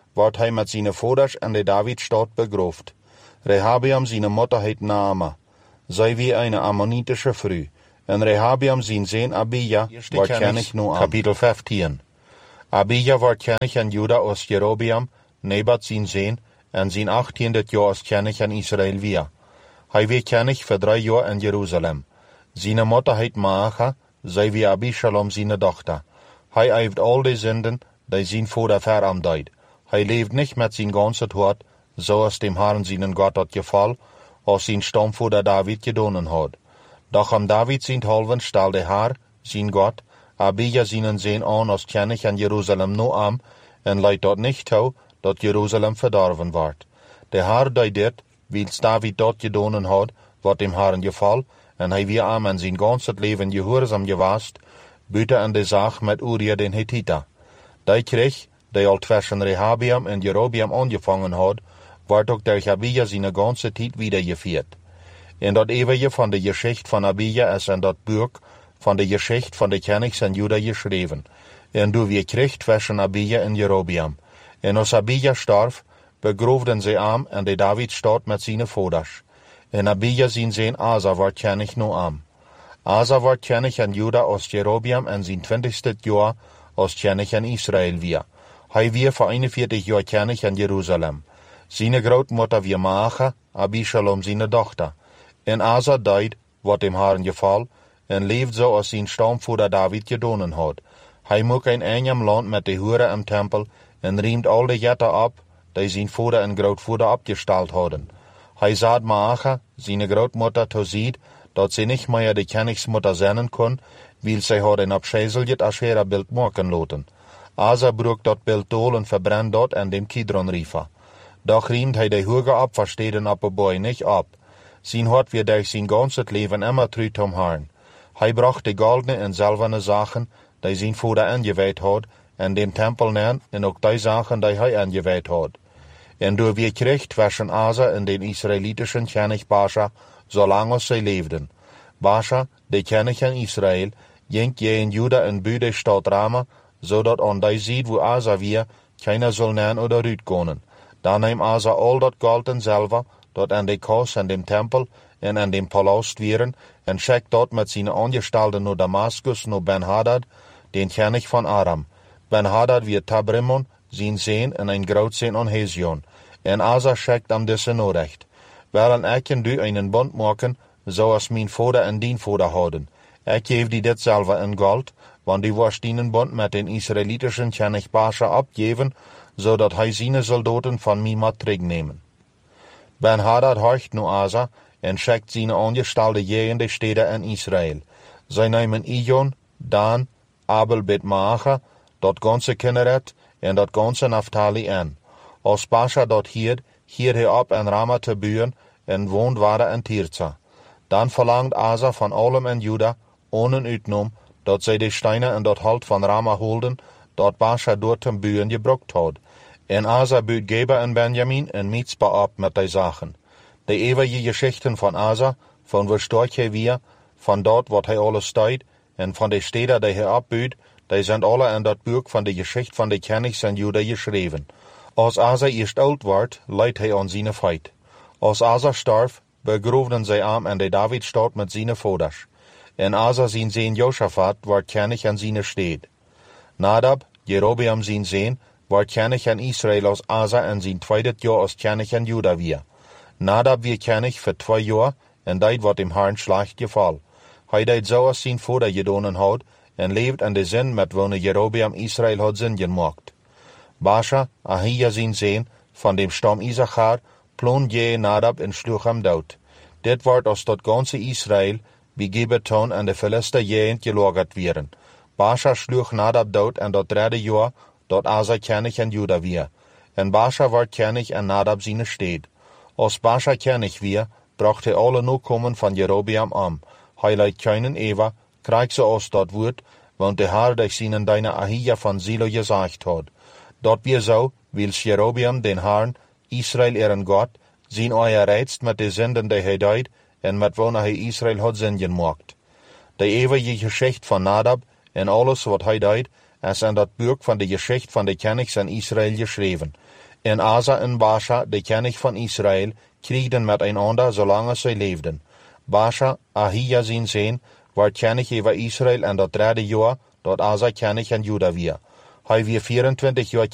wordt hij met zijn vaders en de Davidstad begroofd. Rehabeam zijn moeder heet Naama. Zij wie een Ammonitische vrouw. En Rehabeam zijn zoon Abija wordt kennig nu aan. Kapitel vijftien. Abija wordt kennig aan Juda als Jerobeam, Nebat zijn zoon, en zijn achttiende jaar als kennig aan Israël weer. Hij werd kennig voor drie jaar in Jeruzalem. Zijn moeder heet Maacha, zij wie Abishalom zijn dochter. Hij heeft al de zinden die zijn vader verarmd deed. Hij leeft niet met zijn ganse hart, zoals dem Herrn zijn God had geval, als zijn stamvader David gedaan had. Doch om David zijn halven stelde Herr, zijn God, Abija zijn zoon aan als kennig aan Jeruzalem nu aan, en leidt dat niet toe, dat Jeruzalem verdorven wordt. De Herr deed dit, wils David dat gedaan had, wat dem Herrn geval, en hij weer aan en zijn ganse leven gehoorzaam geweest, buiten aan de zaak met Uria den Hittiter. Die kreeg, die al tussen Rehabeam en Jerobeam aangevangen had, wordt ook door Abija zijn ganse tijd wiedergevierd. En dat eeuwige van de geschicht van Abija is in dat boek van de geschicht van de kenigs in Juda geschreven. En door wie kreeg tussen Abija en Jerobeam. En als Abija starf, begroefden ze hem en de Davidstad met zijn vaders. En Abija zijn zoon Asa wordt kennig nu aan. Asa wordt kennig aan Juda als Jerobeam en zijn twintigste jaar als kennig aan Israël weer. Hij weer voor eenenveertig jaar kennig aan Jeruzalem. Zijn grootmoeder weer Maacha, Abishalom zijn dochter. En Asa deed wat hem Herrn geval, en leefde zo als zijn stamvader David gedaan had. Hij moest een eenzaam land met de hoeren im tempel, en riemt al de jetten op, die zijn vader en grootvader opgesteld hadden. Hij zat Maacha, zijn grootmoeder, toeziet, dat ze niet meer de kenigsmoeder zijn kon, wil zij hadden op schijzeljet Ashera beeld maken laten. Asa broek dat beeld dool en verbrand dat en dem Kidron River. Doch riemt hij de hoge opversteden op de boy niet op. Zijn hart weer durch zijn ganse leven immer trouw tom Herrn. Hij bracht de goldene en zilverne zaken, die zijn vader ingewijd had, en dem tempel neer, en ook die zaken die hij ingewijd had. En door wie kreeg tussen Asa en den Israelitischen kennig Baasha, zolang als zij leefden. Baasha, de kennig in Israël, ging je in Juda en buur de stad Rama, zodat aan die ziet wo Asa weer, keiner zal neer oder uit kunnen. Dan neemt Asa al dat gold en zilver, dat aan de kas en dem tempel en aan dem palast wieren, en schickt dat met zijn aangestelden naar Damascus, naar Ben-Hadad, den kennig van Aram. Ben-Hadad weer Tabrimon, zijn zoon en een grootzoon aan Hezion. En Asa schickt hem deze norecht. Wel en ik en du een bond maken, zoals mijn vader en dien vader hadden. Ik geef die dit zelf in gold, want die was dienen bond met den Israelitischen kennig Baasha opgeven, zodat hij zijn soldaten van mij moet terugnemen. Ben-Hadad hoort nu Asa en schickt zijn aangestelde jegende steden in Israël. Zij nemen Ijon, Dan, Abel bet Maacha, dat ganse Kinneret en dat ganse Naphtali in. Als Baasha dat hier, hier hij op in Rama te buren en woont waren in Tirza. Dan verlangt Asa van allem in Juda, ohne uitnom, dat zij de steinen en dat hout van Rama holden, dat Baasha door te buren gebruikt had. En Asa buurt Geba en Benjamin en Mitzpah op met die zaken. De eeuwige geschichten van Asa, van waar staat hij weer, van dat wat hij alles deed, en van de steden die hij opbuurt, die zijn alle in dat boek van de geschicht van de kenigs in Juda geschreven. Als Asa eerst oud wordt, leidt hij aan zijn feit. Als Asa starf, begroefden zij hem in de Davidstad met zijn vaders. En Asa zijn zoon Josaphat wordt kennig aan zijn steed. Nadab, Jerobeam zijn zoon, wordt kennig aan Israël als Asa en zijn tweede jaar als kennig aan Juda weer. Nadab weer kennig voor twee jaar en deed wat hem Herrn slecht geval. Hij deed zoals zijn vader gedaan had en leeft in de zin met wanneer Jerobeam Israël had zin gemaakt. Baasha, Ahija zijn zoon, van dem stam Issachar, ploon je Nadab en sloeg hem dood. Dit wordt als dat ganse Israël bij Gibeton en de Philister jegend gelagerd werden. Baasha sloeg Nadab dood en dat derde jaar, dat Asa kennig in Juda weer. En Baasha wordt kennig in Nadab zijn steed. Als Baasha kennig weer, bracht hij alle nakomen van Jerobeam aan. Hij leidt keinen Eva, krijgt ze als dat woord, want de Heer durch zijn deine Ahija van Silo gezegd had. Dat weer zo, wils Jerobeam den Herrn, Israël eren God, zijn oor reizt met de zinden die hij deed, en met wanneer hij Israël had zin gemaakt. De eeuwige geschicht van Nadab, en alles wat hij deed, als in dat boek van de geschicht van de kenigs in Israël geschreven. En Asa en Baasha, de kenig van Israël, kriegden miteinander zolang zij leefden. Baasha, Ahija zijn zoon, werd kenig over Israël en dat derde jaar dat Asa kenig in Juda weer. Hij weer vierentwintig jaar